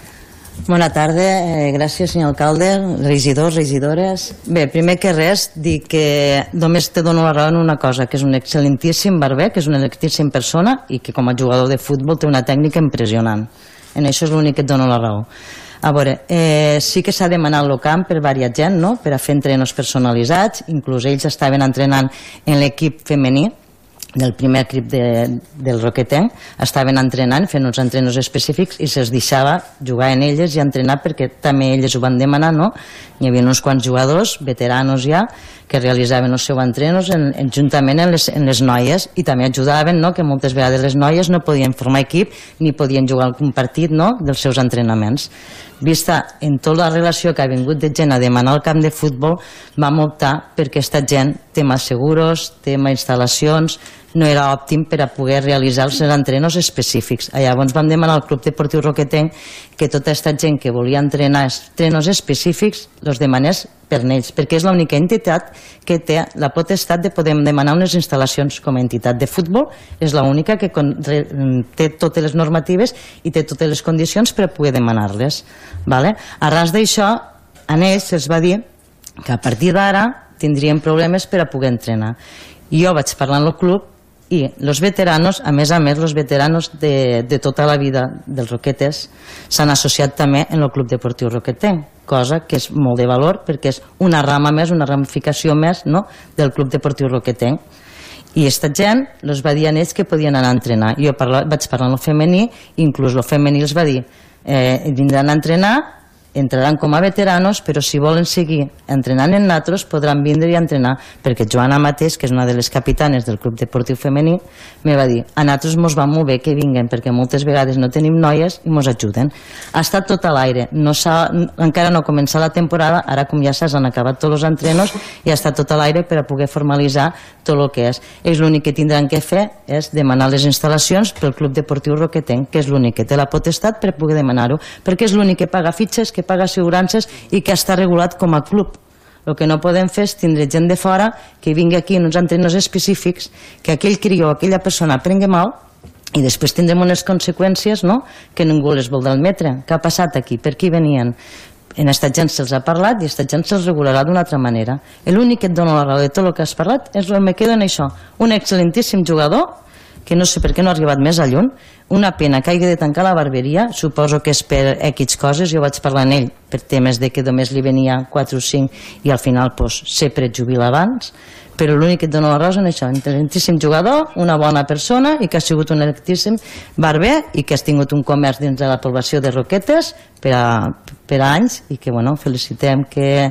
S7: Bona tarda, eh, gràcies senyor alcalde, regidors, regidores. Bé, primer que res, dir que només te dono la raó en una cosa, que és un excel·lentíssim barber, que és una excel·lentíssim persona i que com a jugador de futbol té una tècnica impressionant. En això és l'únic que et dono la raó. A veure, eh, sí que s'ha demanat el camp per varia gent, no?, per a fer entrenos personalitzats, inclús ells estaven entrenant en l'equip femení del primer equip de, del Roquetenc, estaven entrenant, fent uns entrenos específics i se'ls deixava jugar en elles i entrenar perquè també elles ho van demanar, no? Hi havia uns quants jugadors, veteranos ja, que realitzaven els seus entrenos en, en, juntament en les, en les noies i també ajudaven, no?, que moltes vegades les noies no podien formar equip ni podien jugar algun partit, no?, dels seus entrenaments. Vista en tota la relació que ha vingut de gent a demanar al camp de futbol, vam optar perquè aquesta gent tema seguros, tema instal·lacions, no era òptim per a poder realitzar els entrenos específics. Llavors vam demanar al Club Deportiu Roquetenc que tota aquesta gent que volia entrenar entrenos específics els demanés per ells, perquè és l'única entitat que té la potestat de poder demanar unes instal·lacions com a entitat de futbol, és l'única que té totes les normatives i té totes les condicions per a poder demanar-les. Vale? A ras d'això, a ells se'ls va dir que a partir d'ara tindrien problemes per a poder entrenar. I jo vaig parlar amb el club i els veteranos, a més a més, els veteranos de, de tota la vida dels Roquetes s'han associat també en el Club Deportiu Roquetenc, cosa que és molt de valor perquè és una rama més, una ramificació més, no?, del Club Deportiu Roquetenc. I aquesta gent els va dir a ells que podien anar a entrenar. Jo parla, vaig parlar amb el femení, inclús el femení els va dir eh, vindran a entrenar entraran com a veteranos, però si volen seguir entrenant en natros podran vindre i entrenar, perquè Joana mateix, que és una de les capitanes del Club Deportiu Femení, me va dir, a natros mos va molt bé que vinguen, perquè moltes vegades no tenim noies i mos ajuden. Ha estat tot a l'aire, no encara no ha començat la temporada, ara com ja saps han acabat tots els entrenos i ha estat tot a l'aire per a poder formalitzar tot el que és. Ells l'únic que tindran que fer és demanar les instal·lacions pel Club Deportiu Roquetenc, que és l'únic que té la potestat per poder demanar-ho, perquè és l'únic que paga fitxes, que paga assegurances i que està regulat com a club. El que no podem fer és tindre gent de fora que vingui aquí en uns entrenos específics, que aquell crió o aquella persona prengui mal i després tindrem unes conseqüències, no?, que ningú les voldrà admetre. Què ha passat aquí? Per qui venien? En esta gent se'ls ha parlat i esta gent se'ls regularà d'una altra manera. L'únic que et dona la raó de tot el que has parlat és el que queda en això. Un excel·lentíssim jugador, que no sé per què no ha arribat més a lluny, una pena que hagi de tancar la barberia, suposo que és per X coses, jo vaig parlar amb ell per temes de que només li venia quatre o cinc i al final pues, sempre et jubila abans, però l'únic que et dona la raó és això, un talentíssim jugador, una bona persona i que ha sigut un talentíssim barber i que has tingut un comerç dins de la població de Roquetes per a, per a anys i que bueno, felicitem que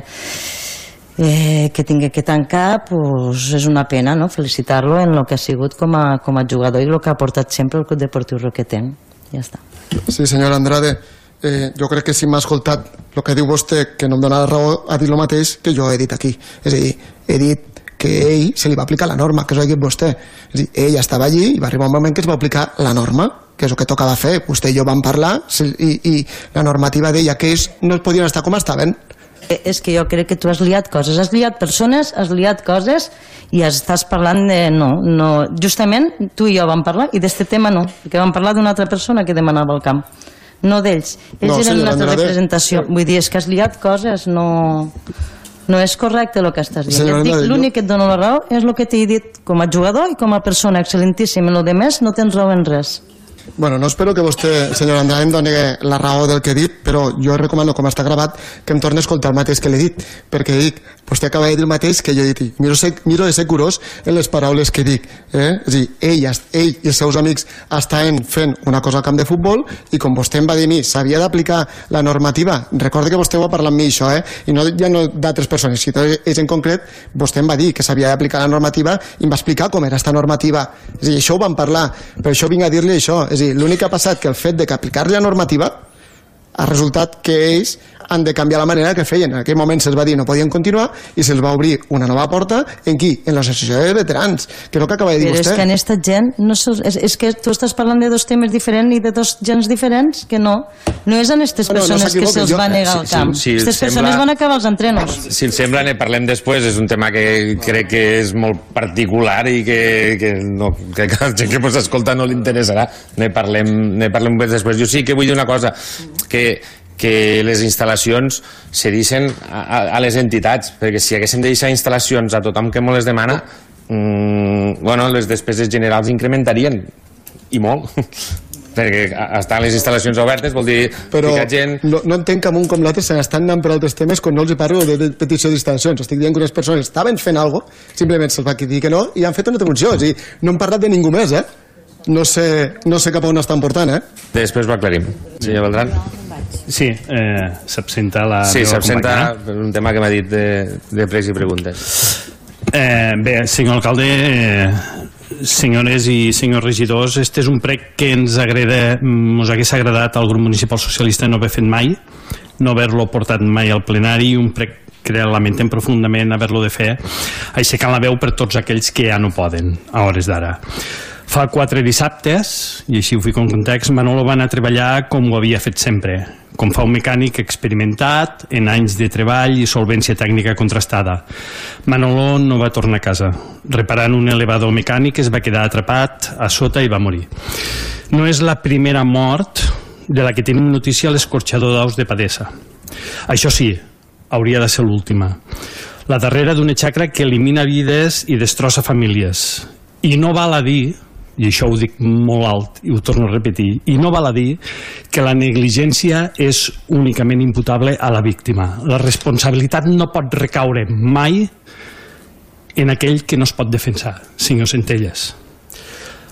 S7: Eh, que tingui que tancar, pues, és una pena, no?, felicitar-lo en el que ha sigut com a, com a jugador i el que ha portat sempre el Club Deportiu Roquetenc. Ja està.
S6: Sí, senyora Andrade, eh, jo crec que si m'ha escoltat el que diu vostè, que no em dona la raó, ha dit el mateix que jo he dit aquí. És a dir, he dit que a ell se li va aplicar la norma, que és el que ha dit vostè. És a dir, ell estava allí i va arribar un moment que es va aplicar la norma, que és el que tocava fer. Vostè i jo vam parlar i, i la normativa deia que ells no podien estar com estaven.
S7: És que jo crec que tu has liat coses, has liat persones, has liat coses i estàs parlant de... No, no, justament tu i jo vam parlar i d'este tema no, perquè vam parlar d'una altra persona que demanava el camp, no d'ells. Ells no, eren una altra Andrade... representació. Vull dir, és que has liat coses, no... No és correcte el que estàs dient. L'únic que et dono la raó és el que t'he dit com a jugador i com a persona excel·lentíssima. En el de més no tens raó en res.
S6: Bueno, no espero que vostè, senyora Andrade, em doni la raó del que he dit, però jo recomano, com està gravat, que em torni a escoltar el mateix que l'he dit, perquè dic, vostè acaba de dir el mateix que jo he dit. Miro, miro de ser curós en les paraules que dic. Eh? És a dir, ell, ell i els seus amics estaven fent una cosa al camp de futbol i com vostè em va dir a mi, s'havia d'aplicar la normativa. Recorda que vostè ho va parlar amb mi, això, eh? I no, ja no d'altres persones, sinó ells en concret, vostè em va dir que s'havia d'aplicar la normativa i em va explicar com era aquesta normativa. És a dir, això ho vam parlar, per això vinc a dir-li això. És a dir, l'únic que ha passat que el fet de que aplicar-li la normativa ha resultat que ells han de canviar la manera que feien. En aquell moment se'ls va dir no podien continuar i se'ls va obrir una nova porta en qui? En l'associació de veterans, que és el que acaba de dir
S7: Però
S6: vostè.
S7: És que en esta gent no és, és que tu estàs parlant de dos temes diferents i de dos gens diferents, que no no és en aquestes
S6: no,
S7: persones
S6: no
S7: que se'ls va negar
S2: sí,
S7: al camp.
S2: sí, sí,
S7: aquestes
S2: sembla...
S7: persones van acabar els entrenos.
S2: Si els sembla ne parlem després, és un tema que crec que és molt particular i que, que, no, que a la gent que ens escolta no li interessarà, ne parlem, ne parlem després. Jo sí que vull dir una cosa, que que les instal·lacions se deixen a, a, a les entitats, perquè si haguessin de deixar instal·lacions a tothom que molt les demana, mmm, bueno, les despeses generals incrementarien, i molt, perquè estar les instal·lacions obertes vol dir
S6: però
S2: ficar gent...
S6: no, no entenc que un com l'altre se n'estan anant per altres temes quan no els parlo de, de petició d'instal·lacions. Estic dient que unes persones estaven fent alguna cosa, simplement se'ls va dir que no i han fet una defunció. És a dir, no hem parlat de ningú més, eh? No sé, no sé cap a on estan portant, eh?
S2: Després ho aclarim. Senyor Beltran?
S4: Sí, eh, s'absenta la
S2: Sí,
S4: meva
S2: s'absenta
S4: companya.
S2: per un tema que m'ha dit de, de pregs i preguntes.
S4: Eh, bé, senyor alcalde, eh, senyores i senyors regidors, este és un prec que ens agrada, ens hagués agradat al grup municipal socialista no haver fet mai, no haver-lo portat mai al plenari, un prec que lamentem profundament haver-lo de fer, aixecant la veu per tots aquells que ja no poden, a hores d'ara. Fa quatre dissabtes, i així ho fico en context, Manolo va anar a treballar com ho havia fet sempre, com fa un mecànic experimentat, en anys de treball i solvència tècnica contrastada. Manolo no va tornar a casa. Reparant un elevador mecànic es va quedar atrapat a sota i va morir. No és la primera mort de la que tenim notícia a l'escorxador d'aus de Padesa. Això sí, hauria de ser l'última. La darrera d'una xacra que elimina vides i destrossa famílies. I no val a dir, i això ho dic molt alt i ho torno a repetir, i no val a dir que la negligència és únicament imputable a la víctima. La responsabilitat no pot recaure mai en aquell que no es pot defensar, senyor Centelles.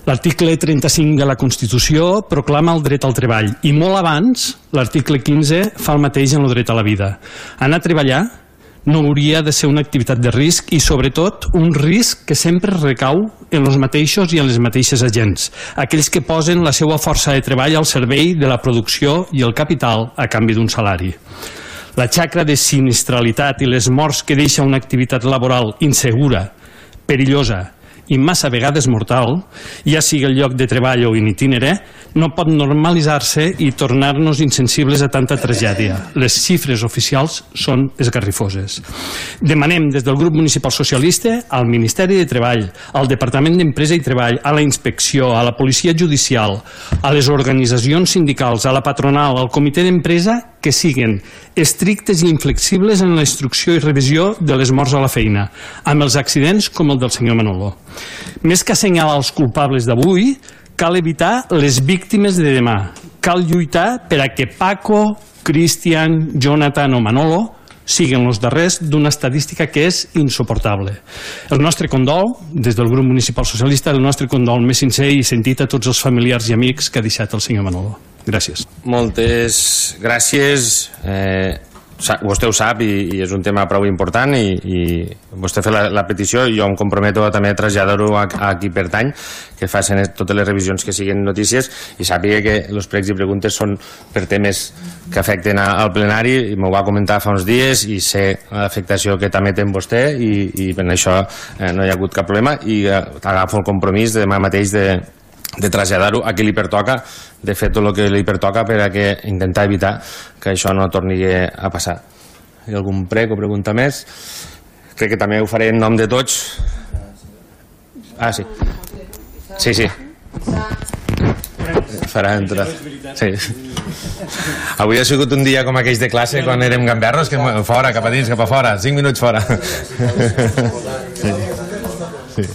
S4: L'article trenta-cinc de la Constitució proclama el dret al treball i molt abans l'article quinze fa el mateix en el dret a la vida. Anar a treballar no hauria de ser una activitat de risc i sobretot un risc que sempre recau en els mateixos i en les mateixes agents, aquells que posen la seva força de treball al servei de la producció i el capital a canvi d'un salari. La xacra de sinistralitat i les morts que deixa una activitat laboral insegura, perillosa i massa vegades mortal, ja sigui el lloc de treball o in itinere, no pot normalitzar-se i tornar-nos insensibles a tanta tragèdia. Les xifres oficials són esgarrifoses. Demanem des del grup municipal socialista al Ministeri de Treball, al Departament d'Empresa i Treball, a la Inspecció, a la Policia Judicial, a les organitzacions sindicals, a la patronal, al comitè d'empresa, que siguen estrictes i inflexibles en la instrucció i revisió de les morts a la feina, amb els accidents com el del senyor Manolo. Més que assenyalar els culpables d'avui, cal evitar les víctimes de demà. Cal lluitar per a que Paco, Cristian, Jonathan o Manolo siguin els darrers d'una estadística que és insuportable. El nostre condol, des del grup municipal socialista, el nostre condol més sincer i sentit a tots els familiars i amics que ha deixat el senyor Manolo. Gràcies.
S2: Moltes gràcies. Eh, vostè ho sap i, i és un tema prou important i, i vostè fa la, la petició i jo em comprometo a també traslladar-ho a, a qui pertany, que facin totes les revisions que siguin notícies i sàpiga que els pregs i preguntes són per temes que afecten a, al plenari i m'ho va comentar fa uns dies i sé l'afectació que també té vostè i, i per això eh, no hi ha hagut cap problema i eh, agafo el compromís de demà mateix de de traslladar-ho a qui li pertoca, de fer tot el que li pertoca per a que intentar evitar que això no torni a passar. Hi ha algun prec o pregunta més? Crec que també ho faré en nom de tots. Ah, sí. Sí, sí. Farà entrar. Sí. Avui ha sigut un dia com aquells de classe quan érem gamberros, que fora, cap a dins, cap a fora, cinc minuts fora. Sí. Sí.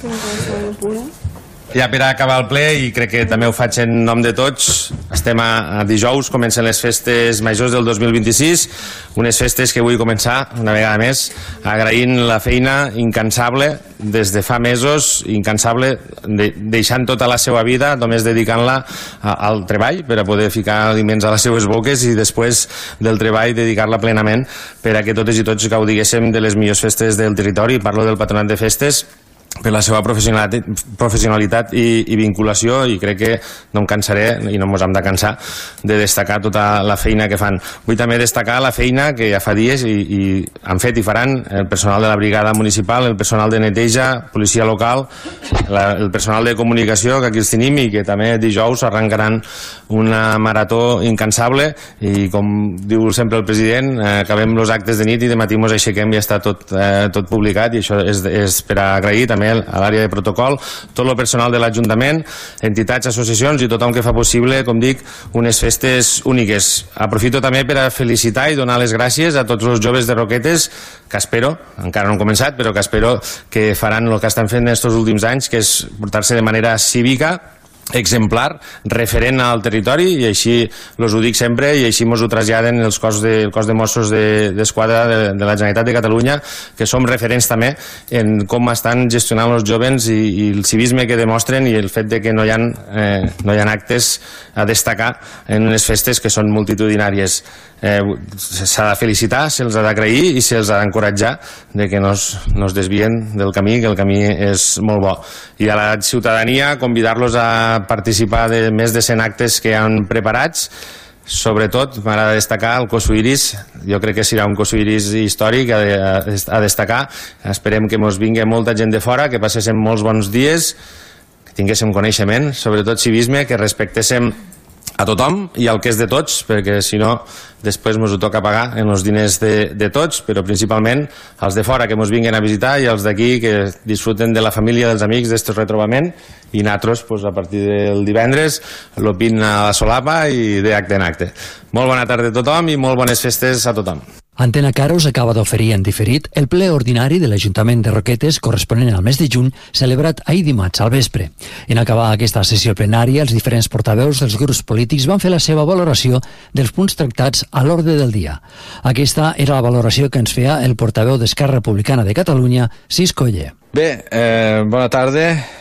S2: Ja per acabar el ple, i crec que també ho faig en nom de tots, estem a, a dijous, comencen les festes majors del dos mil vint-i-sis, unes festes que vull començar, una vegada més, agraint la feina incansable des de fa mesos, incansable, de, deixant tota la seva vida, només dedicant-la al treball, per a poder ficar aliments a les seues boques i després del treball dedicar-la plenament per a que totes i tots gaudiguéssim de les millors festes del territori. Parlo del Patronat de Festes, per la seva professionalitat, professionalitat i, i vinculació, i crec que no em cansaré i no ens hem de cansar de destacar tota la feina que fan. Vull també destacar la feina que ja fa dies i, i han fet i faran el personal de la brigada municipal, el personal de neteja, policia local, la, el personal de comunicació, que aquí els tenim i que també dijous arrencaran una marató incansable i com diu sempre el president, eh, acabem els actes de nit i de matí ens aixequem i ja està tot, eh, tot publicat, i això és, és per agrair també a l'àrea de protocol, tot el personal de l'Ajuntament, entitats, associacions i tothom que fa possible, com dic, unes festes úniques. Aprofito també per a felicitar i donar les gràcies a tots els joves de Roquetes, que espero, encara no han començat, però que espero que faran el que estan fent en aquests últims anys, que és portar-se de manera cívica, exemplar, referent al territori, i així els ho dic sempre i així ens ho traslladen els cos de, el cos de Mossos d'Esquadra de, de la Generalitat de Catalunya, que som referents també en com estan gestionant els jóvens i, i el civisme que demostren i el fet de que no hi ha, eh, no hi ha actes a destacar en unes festes que són multitudinàries. Eh, s'ha de felicitar, se'ls ha d'agrair i se'ls ha d'encoratjar de que no es, no es desvien del camí, que el camí és molt bo. I a la ciutadania convidar-los a participar de més de cent actes que han preparats. Sobretot m'agrada destacar el Cosuiris, jo crec que serà un Cosuiris històric a, a, a destacar. Esperem que ens vingui molta gent de fora, que passéssim molts bons dies, que tinguéssim coneixement, sobretot civisme, que respectéssim a tothom i al que és de tots, perquè si no després ens ho toca pagar en els diners de, de tots, però principalment els de fora que ens vinguen a visitar i els d'aquí que disfruten de la família, dels amics, d'aquest retrobament, i nosaltres pues, a partir del divendres l'opin a la solapa i d'acte en acte. Molt bona tarda a tothom i molt bones festes a tothom.
S8: Antena Caro us acaba d'oferir en diferit el ple ordinari de l'Ajuntament de Roquetes corresponent al mes de juny, celebrat ahir dimarts al vespre. En acabar aquesta sessió plenària, els diferents portaveus dels grups polítics van fer la seva valoració dels punts tractats a l'ordre del dia. Aquesta era la valoració que ens feia el portaveu d'Esquerra Republicana de Catalunya, Cisco Oller.
S3: Bé, eh, bona tarda.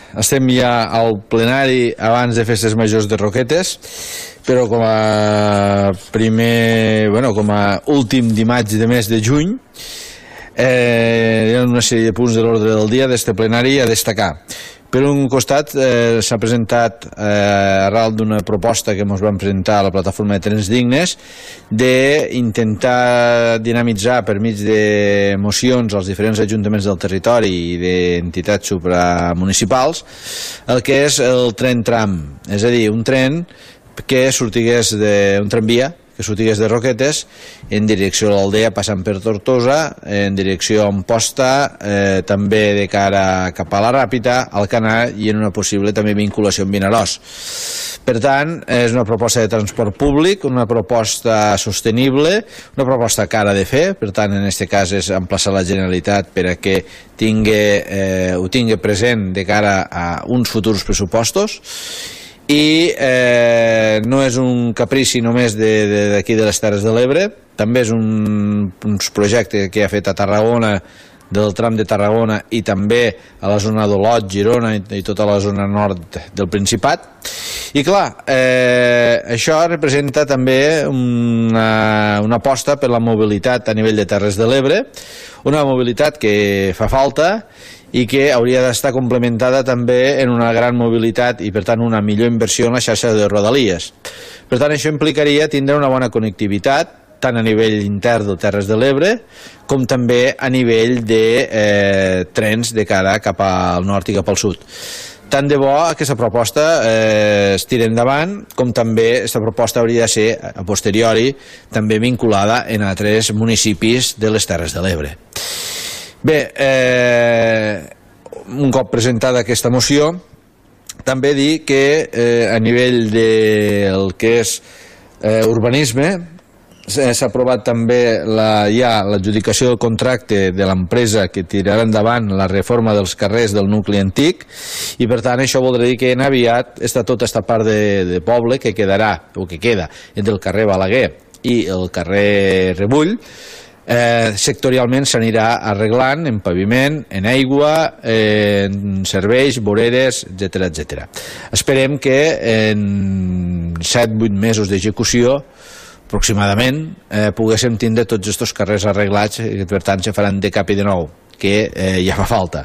S3: estem ja al plenari abans de festes majors de Roquetes, però com a primer, bueno, com a últim dimarts de mes de juny, eh, hi ha una sèrie de punts de l'ordre del dia d'este plenari a destacar. Per un costat, eh, s'ha presentat, eh, arrel d'una proposta que ens van presentar a la plataforma de Trens Dignes, d'intentar dinamitzar per mig de mocions als diferents ajuntaments del territori i d'entitats supramunicipals el que és el tren tram, és a dir, un tren que sortigués d'un tramvia que sortigués de Roquetes en direcció a l'Aldea passant per Tortosa, en direcció a Amposta, eh, també de cara cap a la Ràpita, Alcanar i en una possible també vinculació amb Vinaròs. Per tant, és una proposta de transport públic, una proposta sostenible, una proposta cara de fer, per tant, en aquest cas és emplaçar la Generalitat per a que tingui, eh, ho tingui present de cara a uns futurs pressupostos, i eh, no és un caprici només d'aquí de, de, de les Terres de l'Ebre, també és un, un projecte que ha fet a Tarragona, del tram de Tarragona, i també a la zona d'Olot, Girona i, i tota la zona nord del Principat. I clar, eh, això representa també una, una aposta per la mobilitat a nivell de Terres de l'Ebre, una mobilitat que fa falta i que hauria d'estar complementada també en una gran mobilitat i per tant una millor inversió en la xarxa de rodalies. Per tant, això implicaria tindre una bona connectivitat tant a nivell intern de Terres de l'Ebre com també a nivell de eh, trens de cara cap al nord i cap al sud. Tant de bo aquesta proposta eh, es tiri endavant, com també aquesta proposta hauria de ser a posteriori també vinculada en altres municipis de les Terres de l'Ebre. Bé, eh, un cop presentada aquesta moció, també dir que eh, a nivell del que és eh, urbanisme s'ha aprovat també la, ja l'adjudicació del contracte de l'empresa que tirarà endavant la reforma dels carrers del nucli antic i per tant això voldrà dir que en aviat està tota aquesta part de, de poble que quedarà o que queda entre el carrer Balaguer i el carrer Rebull Eh, sectorialment s'anirà arreglant en paviment, en aigua, eh, en serveis, voreres, etcètera, etcètera. Esperem que en set vuit mesos d'execució aproximadament eh, poguéssim tindre tots aquests carrers arreglats i per tant se faran de cap i de nou, que eh, ja fa falta.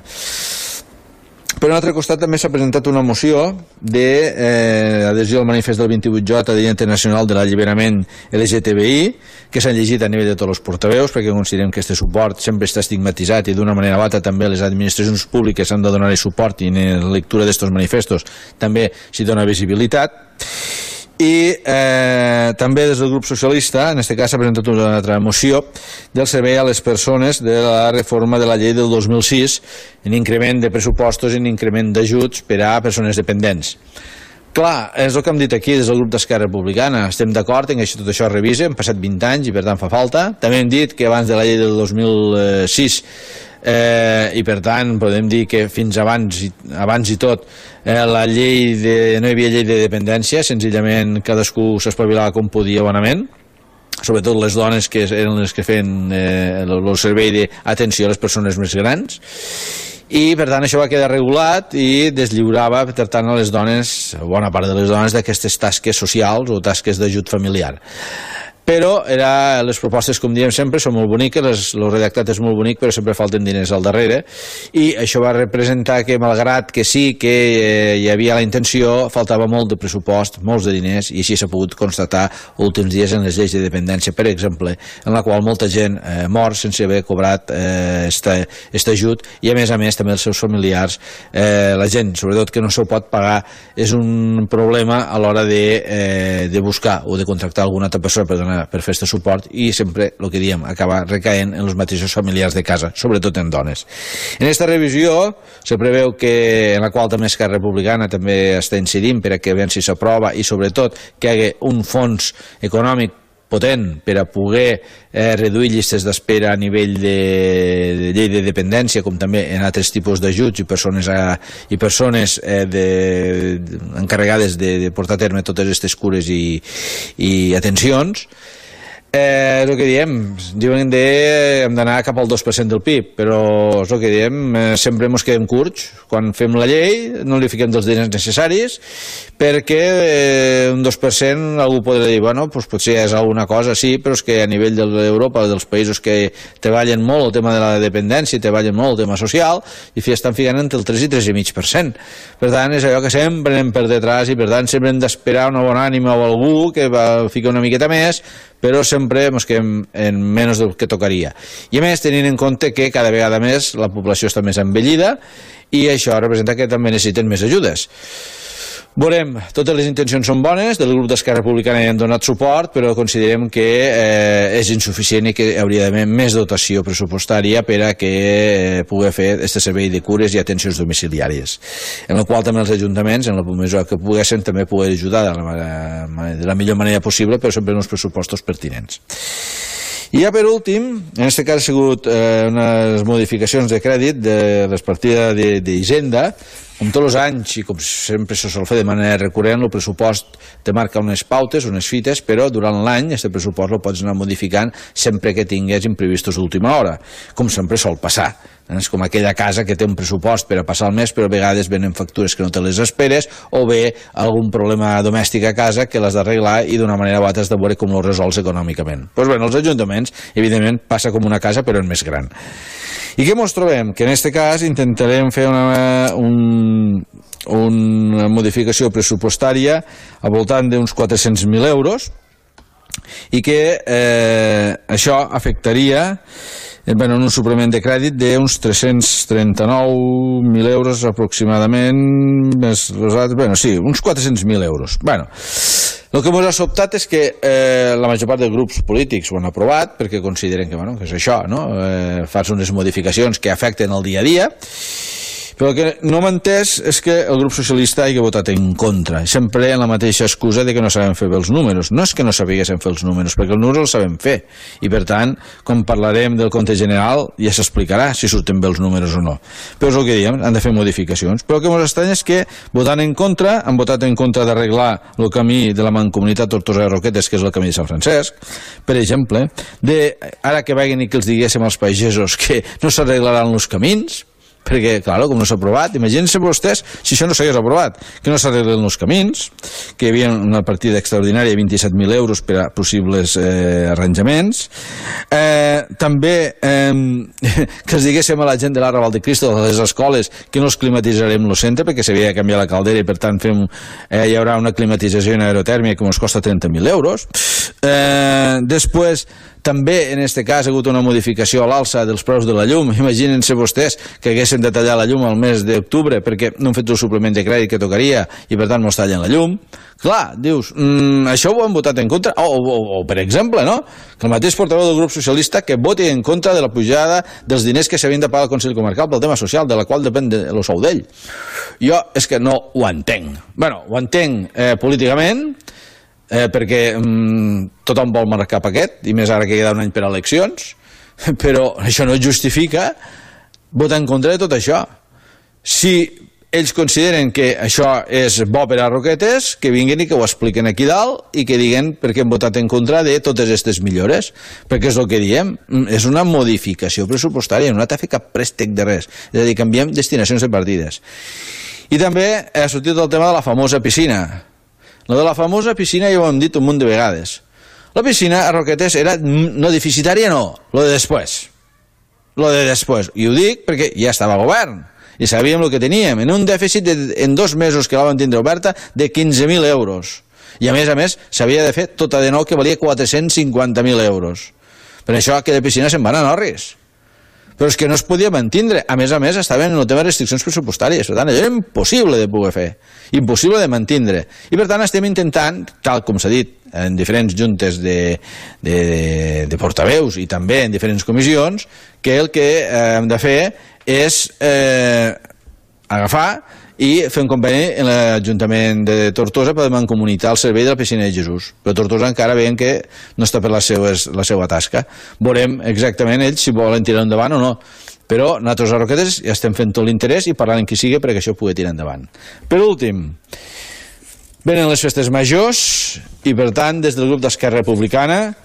S3: Per un altre costat també s'ha presentat una moció d'adhesió eh, al manifest del vint-i-vuit J, Dia Internacional de l'Alliberament L G T B I, que s'han llegit a nivell de tots els portaveus, perquè considerem que aquest suport sempre està estigmatitzat i d'una manera o altra també les administracions públiques han de donar-hi suport i en la lectura d'aquests manifestos també s'hi dona visibilitat. I eh, també des del grup socialista, en aquest cas s'ha presentat una altra moció del servei a les persones de la reforma de la llei del dos mil sis en increment de pressupostos i en increment d'ajuts per a persones dependents. Clar, és el que hem dit aquí des del grup d'Esquerra Republicana, estem d'acord en que tot això es revisa, han passat vint anys i per tant fa falta. També hem dit que abans de la llei del dos mil sis Eh, i per tant podem dir que fins abans i, abans i tot eh, la llei de, no hi havia llei de dependència, senzillament cadascú s'espavilava com podia bonament, sobretot les dones que eren les que feien eh, el, el servei d'atenció a les persones més grans, i per tant això va quedar regulat i deslliurava per tant a les dones, a bona part de les dones, d'aquestes tasques socials o tasques d'ajut familiar. Però era, les propostes, com diem sempre, són molt boniques, les, el redactat és molt bonic, però sempre falten diners al darrere, i això va representar que, malgrat que sí que eh, hi havia la intenció, faltava molt de pressupost, molts de diners, i així s'ha pogut constatar últims dies en les lleis de dependència, per exemple, en la qual molta gent eh, mor sense haver cobrat eh, este, este ajut, i a més a més també els seus familiars, eh, la gent, sobretot que no s'ho pot pagar, és un problema a l'hora de, eh, de buscar o de contractar alguna altra persona per donar per fer aquest suport, i sempre el que diem acaba recaent en els mateixos familiars de casa, sobretot en dones. En aquesta revisió se preveu que, en la qual també Esquerra Republicana també està incidint per a que veure si s'aprova, i sobretot que hi hagi un fons econòmic potent per a poder eh, reduir llistes d'espera a nivell de, de llei de dependència, com també en altres tipus d'ajuts i persones, a, i persones eh, de, de, encarregades de, de portar a terme totes aquestes cures i, i atencions. Eh, és el que diem, diuen que hem d'anar cap al dos per cent del P I B, però és el que diem, eh, sempre ens quedem curts. Quan fem la llei no li fiquem dels diners necessaris, perquè eh, un dos per cent algú podrà dir, bueno, doncs potser és alguna cosa, sí, però és que a nivell de l'Europa, dels països que treballen molt el tema de la dependència, treballen molt el tema social, i estan ficant entre el tres i tres i mig per cent. Per tant, és allò que sempre anem per detrás i per tant sempre hem d'esperar una bona ànima o algú que va ficar una miqueta més, però sempre ens quedem en menys del que tocaria. I a més, tenint en compte que cada vegada més la població està més envellida i això representa que també necessiten més ajudes. Veurem, totes les intencions són bones, del grup d'Esquerra Republicana hi han donat suport, però considerem que eh, és insuficient i que hauria d'haver més dotació pressupostària per a que eh, pugui fer aquest servei de cures i atencions domiciliàries, en la qual també els ajuntaments, en la mesura que poguessin, també poden ajudar de la, de la millor manera possible, però sempre en uns pressupostos pertinents. I ja per últim, en aquest cas ha sigut eh, unes modificacions de crèdit de les partides d'Hisenda. Com tots els anys, i com sempre se sol fer de manera recurrent, el pressupost te marca unes pautes, unes fites, però durant l'any aquest pressupost el pots anar modificant sempre que tingués imprevistos d'última hora, com sempre sol passar. És com aquella casa que té un pressupost per a passar el mes, però a vegades venen factures que no te les esperes, o bé algun problema domèstic a casa que l'has d'arreglar i d'una manera o altra has de veure com ho resols econòmicament. Doncs bé, els ajuntaments, evidentment, passa com una casa, però en més gran. I què ens trobem? Que en aquest cas intentarem fer una, un, una modificació pressupostària al voltant d'uns quatre-cents mil euros i que eh, això afectaria bueno, un suplement de crèdit d'uns tres-cents trenta-nou mil euros aproximadament, més els altres, bueno, sí, uns quatre-cents mil euros. Bueno, el que ens ha sobtat és que eh, la major part dels grups polítics ho han aprovat perquè consideren que, bueno, que és això, no? Eh, fas unes modificacions que afecten el dia a dia, però el que no m'ha entès és que el grup socialista hagi votat en contra, sempre en la mateixa excusa de que no sabem fer bé els números. No és que no sabíssim fer els números, perquè els números els sabem fer, i per tant, quan parlarem del compte general ja s'explicarà si surten bé els números o no. Però és el que diem, han de fer modificacions. Però el que ens estranya és que votant en contra, han votat en contra d'arreglar el camí de la Mancomunitat Tortosa de Roquetes, que és el camí de Sant Francesc, per exemple, de, ara que vagin i que els diguéssim als pagesos que no s'arreglaran els camins, perquè, clar, com no s'ha aprovat, imaginen-se vostès si això no s'hagués aprovat, que no s'arreglen els camins, que hi havia una partida extraordinària de vint-i-set mil euros per a possibles eh, arranjaments, eh, també eh, que es diguéssim a la gent de l'Arrabal de Cristo, de les escoles, que no els climatitzarem el centre perquè s'havia de canviar la caldera i per tant fem, eh, hi haurà una climatització en aerotèrmia que ens costa trenta mil euros. Eh, després també en aquest cas ha hagut una modificació a l'alça dels preus de la llum. Imaginen-se vostès que haguessin de tallar la llum al mes d'octubre perquè no han fet el suplement de crèdit que tocaria i per tant no es tallen la llum. Clar, dius, mmm, això ho han votat en contra, o, o, o per exemple, no? Que el mateix portaveu del grup socialista que voti en contra de la pujada dels diners que s'havien de pagar al Consell Comarcal pel tema social, de la qual depèn de el sou d'ell. Jo és que no ho entenc. Bueno, ho entenc eh, políticament, eh, perquè mm, tothom vol marcar paquet, i més ara que queda un any per a eleccions, però això no justifica votar en contra de tot això. Si ells consideren que això és bo per a Roquetes, que vinguin i que ho expliquen aquí dalt i que diguen per què han votat en contra de totes aquestes millores, perquè és el que diem, és una modificació pressupostària, no t'ha fet cap préstec de res, és a dir, canviem destinacions de partides. I també ha sortit el tema de la famosa piscina. Lo de la famosa piscina ja ho hem dit un munt de vegades. La piscina a Roquetes era no deficitària, no, lo de després. Lo de després. I ho dic perquè ja estava a govern i sabíem el que teníem, en un dèficit de, en dos mesos que la van tindre oberta de quinze mil euros. I a més a més s'havia de fer tota de nou que valia quatre-cents cinquanta mil euros. Per això aquella piscina se'n va anar a Norris. Però és que no es podia mantindre. A més a més, estaven en el tema de restriccions pressupostàries. Per tant, allò era impossible de poder fer. Impossible de mantindre. I per tant, estem intentant, tal com s'ha dit en diferents juntes de, de, de portaveus i també en diferents comissions, que el que eh, hem de fer és eh, agafar i fer un conveni en l'Ajuntament de Tortosa per mancomunitar el servei de la piscina de Jesús. Però Tortosa encara veiem que no està per la seva, la seva tasca. Veurem exactament ells si volen tirar endavant o no. Però nosaltres a Roquetes ja estem fent tot l'interès i parlant amb qui sigui perquè això pugui tirar endavant. Per últim, venen les festes majors i per tant des del grup d'Esquerra Republicana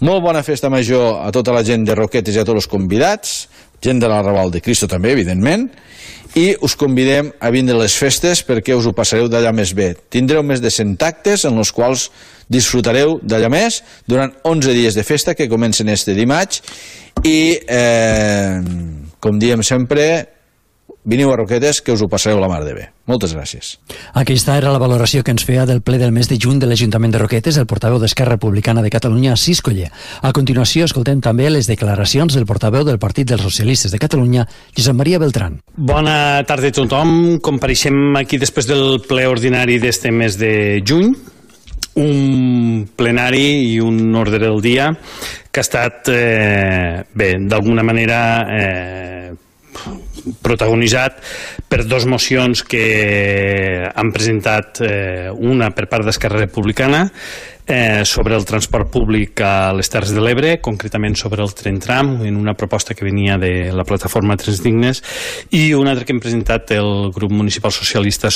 S3: Molt bona festa major a tota la gent de Roquetes i a tots els convidats, gent de l'Arrabal de Cristo també, evidentment, i us convidem a vindre a les festes perquè us ho passareu d'allà més bé. Tindreu més de cent actes en els quals disfrutareu d'allà més durant onze dies de festa que comencen este dimarts i, eh, com diem sempre, veniu a Roquetes que us ho passareu la mar de bé. Moltes gràcies.
S8: Aquesta era la valoració que ens feia del ple del mes de juny de l'Ajuntament de Roquetes el portaveu d'Esquerra Republicana de Catalunya, Assis Coller. A continuació escoltem també les declaracions del portaveu del Partit dels Socialistes de Catalunya, Josep Maria Beltrán.
S4: Bona tarda a tothom. Compareixem aquí després del ple ordinari d'este mes de juny, un plenari i un ordre del dia que ha estat, eh, bé, d'alguna manera eh, protagonitzat per dos mocions que han presentat, eh, una per part d'Esquerra Republicana eh, sobre el transport públic a les Terres de l'Ebre, concretament sobre el tren tram, en una proposta que venia de la plataforma Trens Dignes, i una altra que hem presentat el grup municipal socialista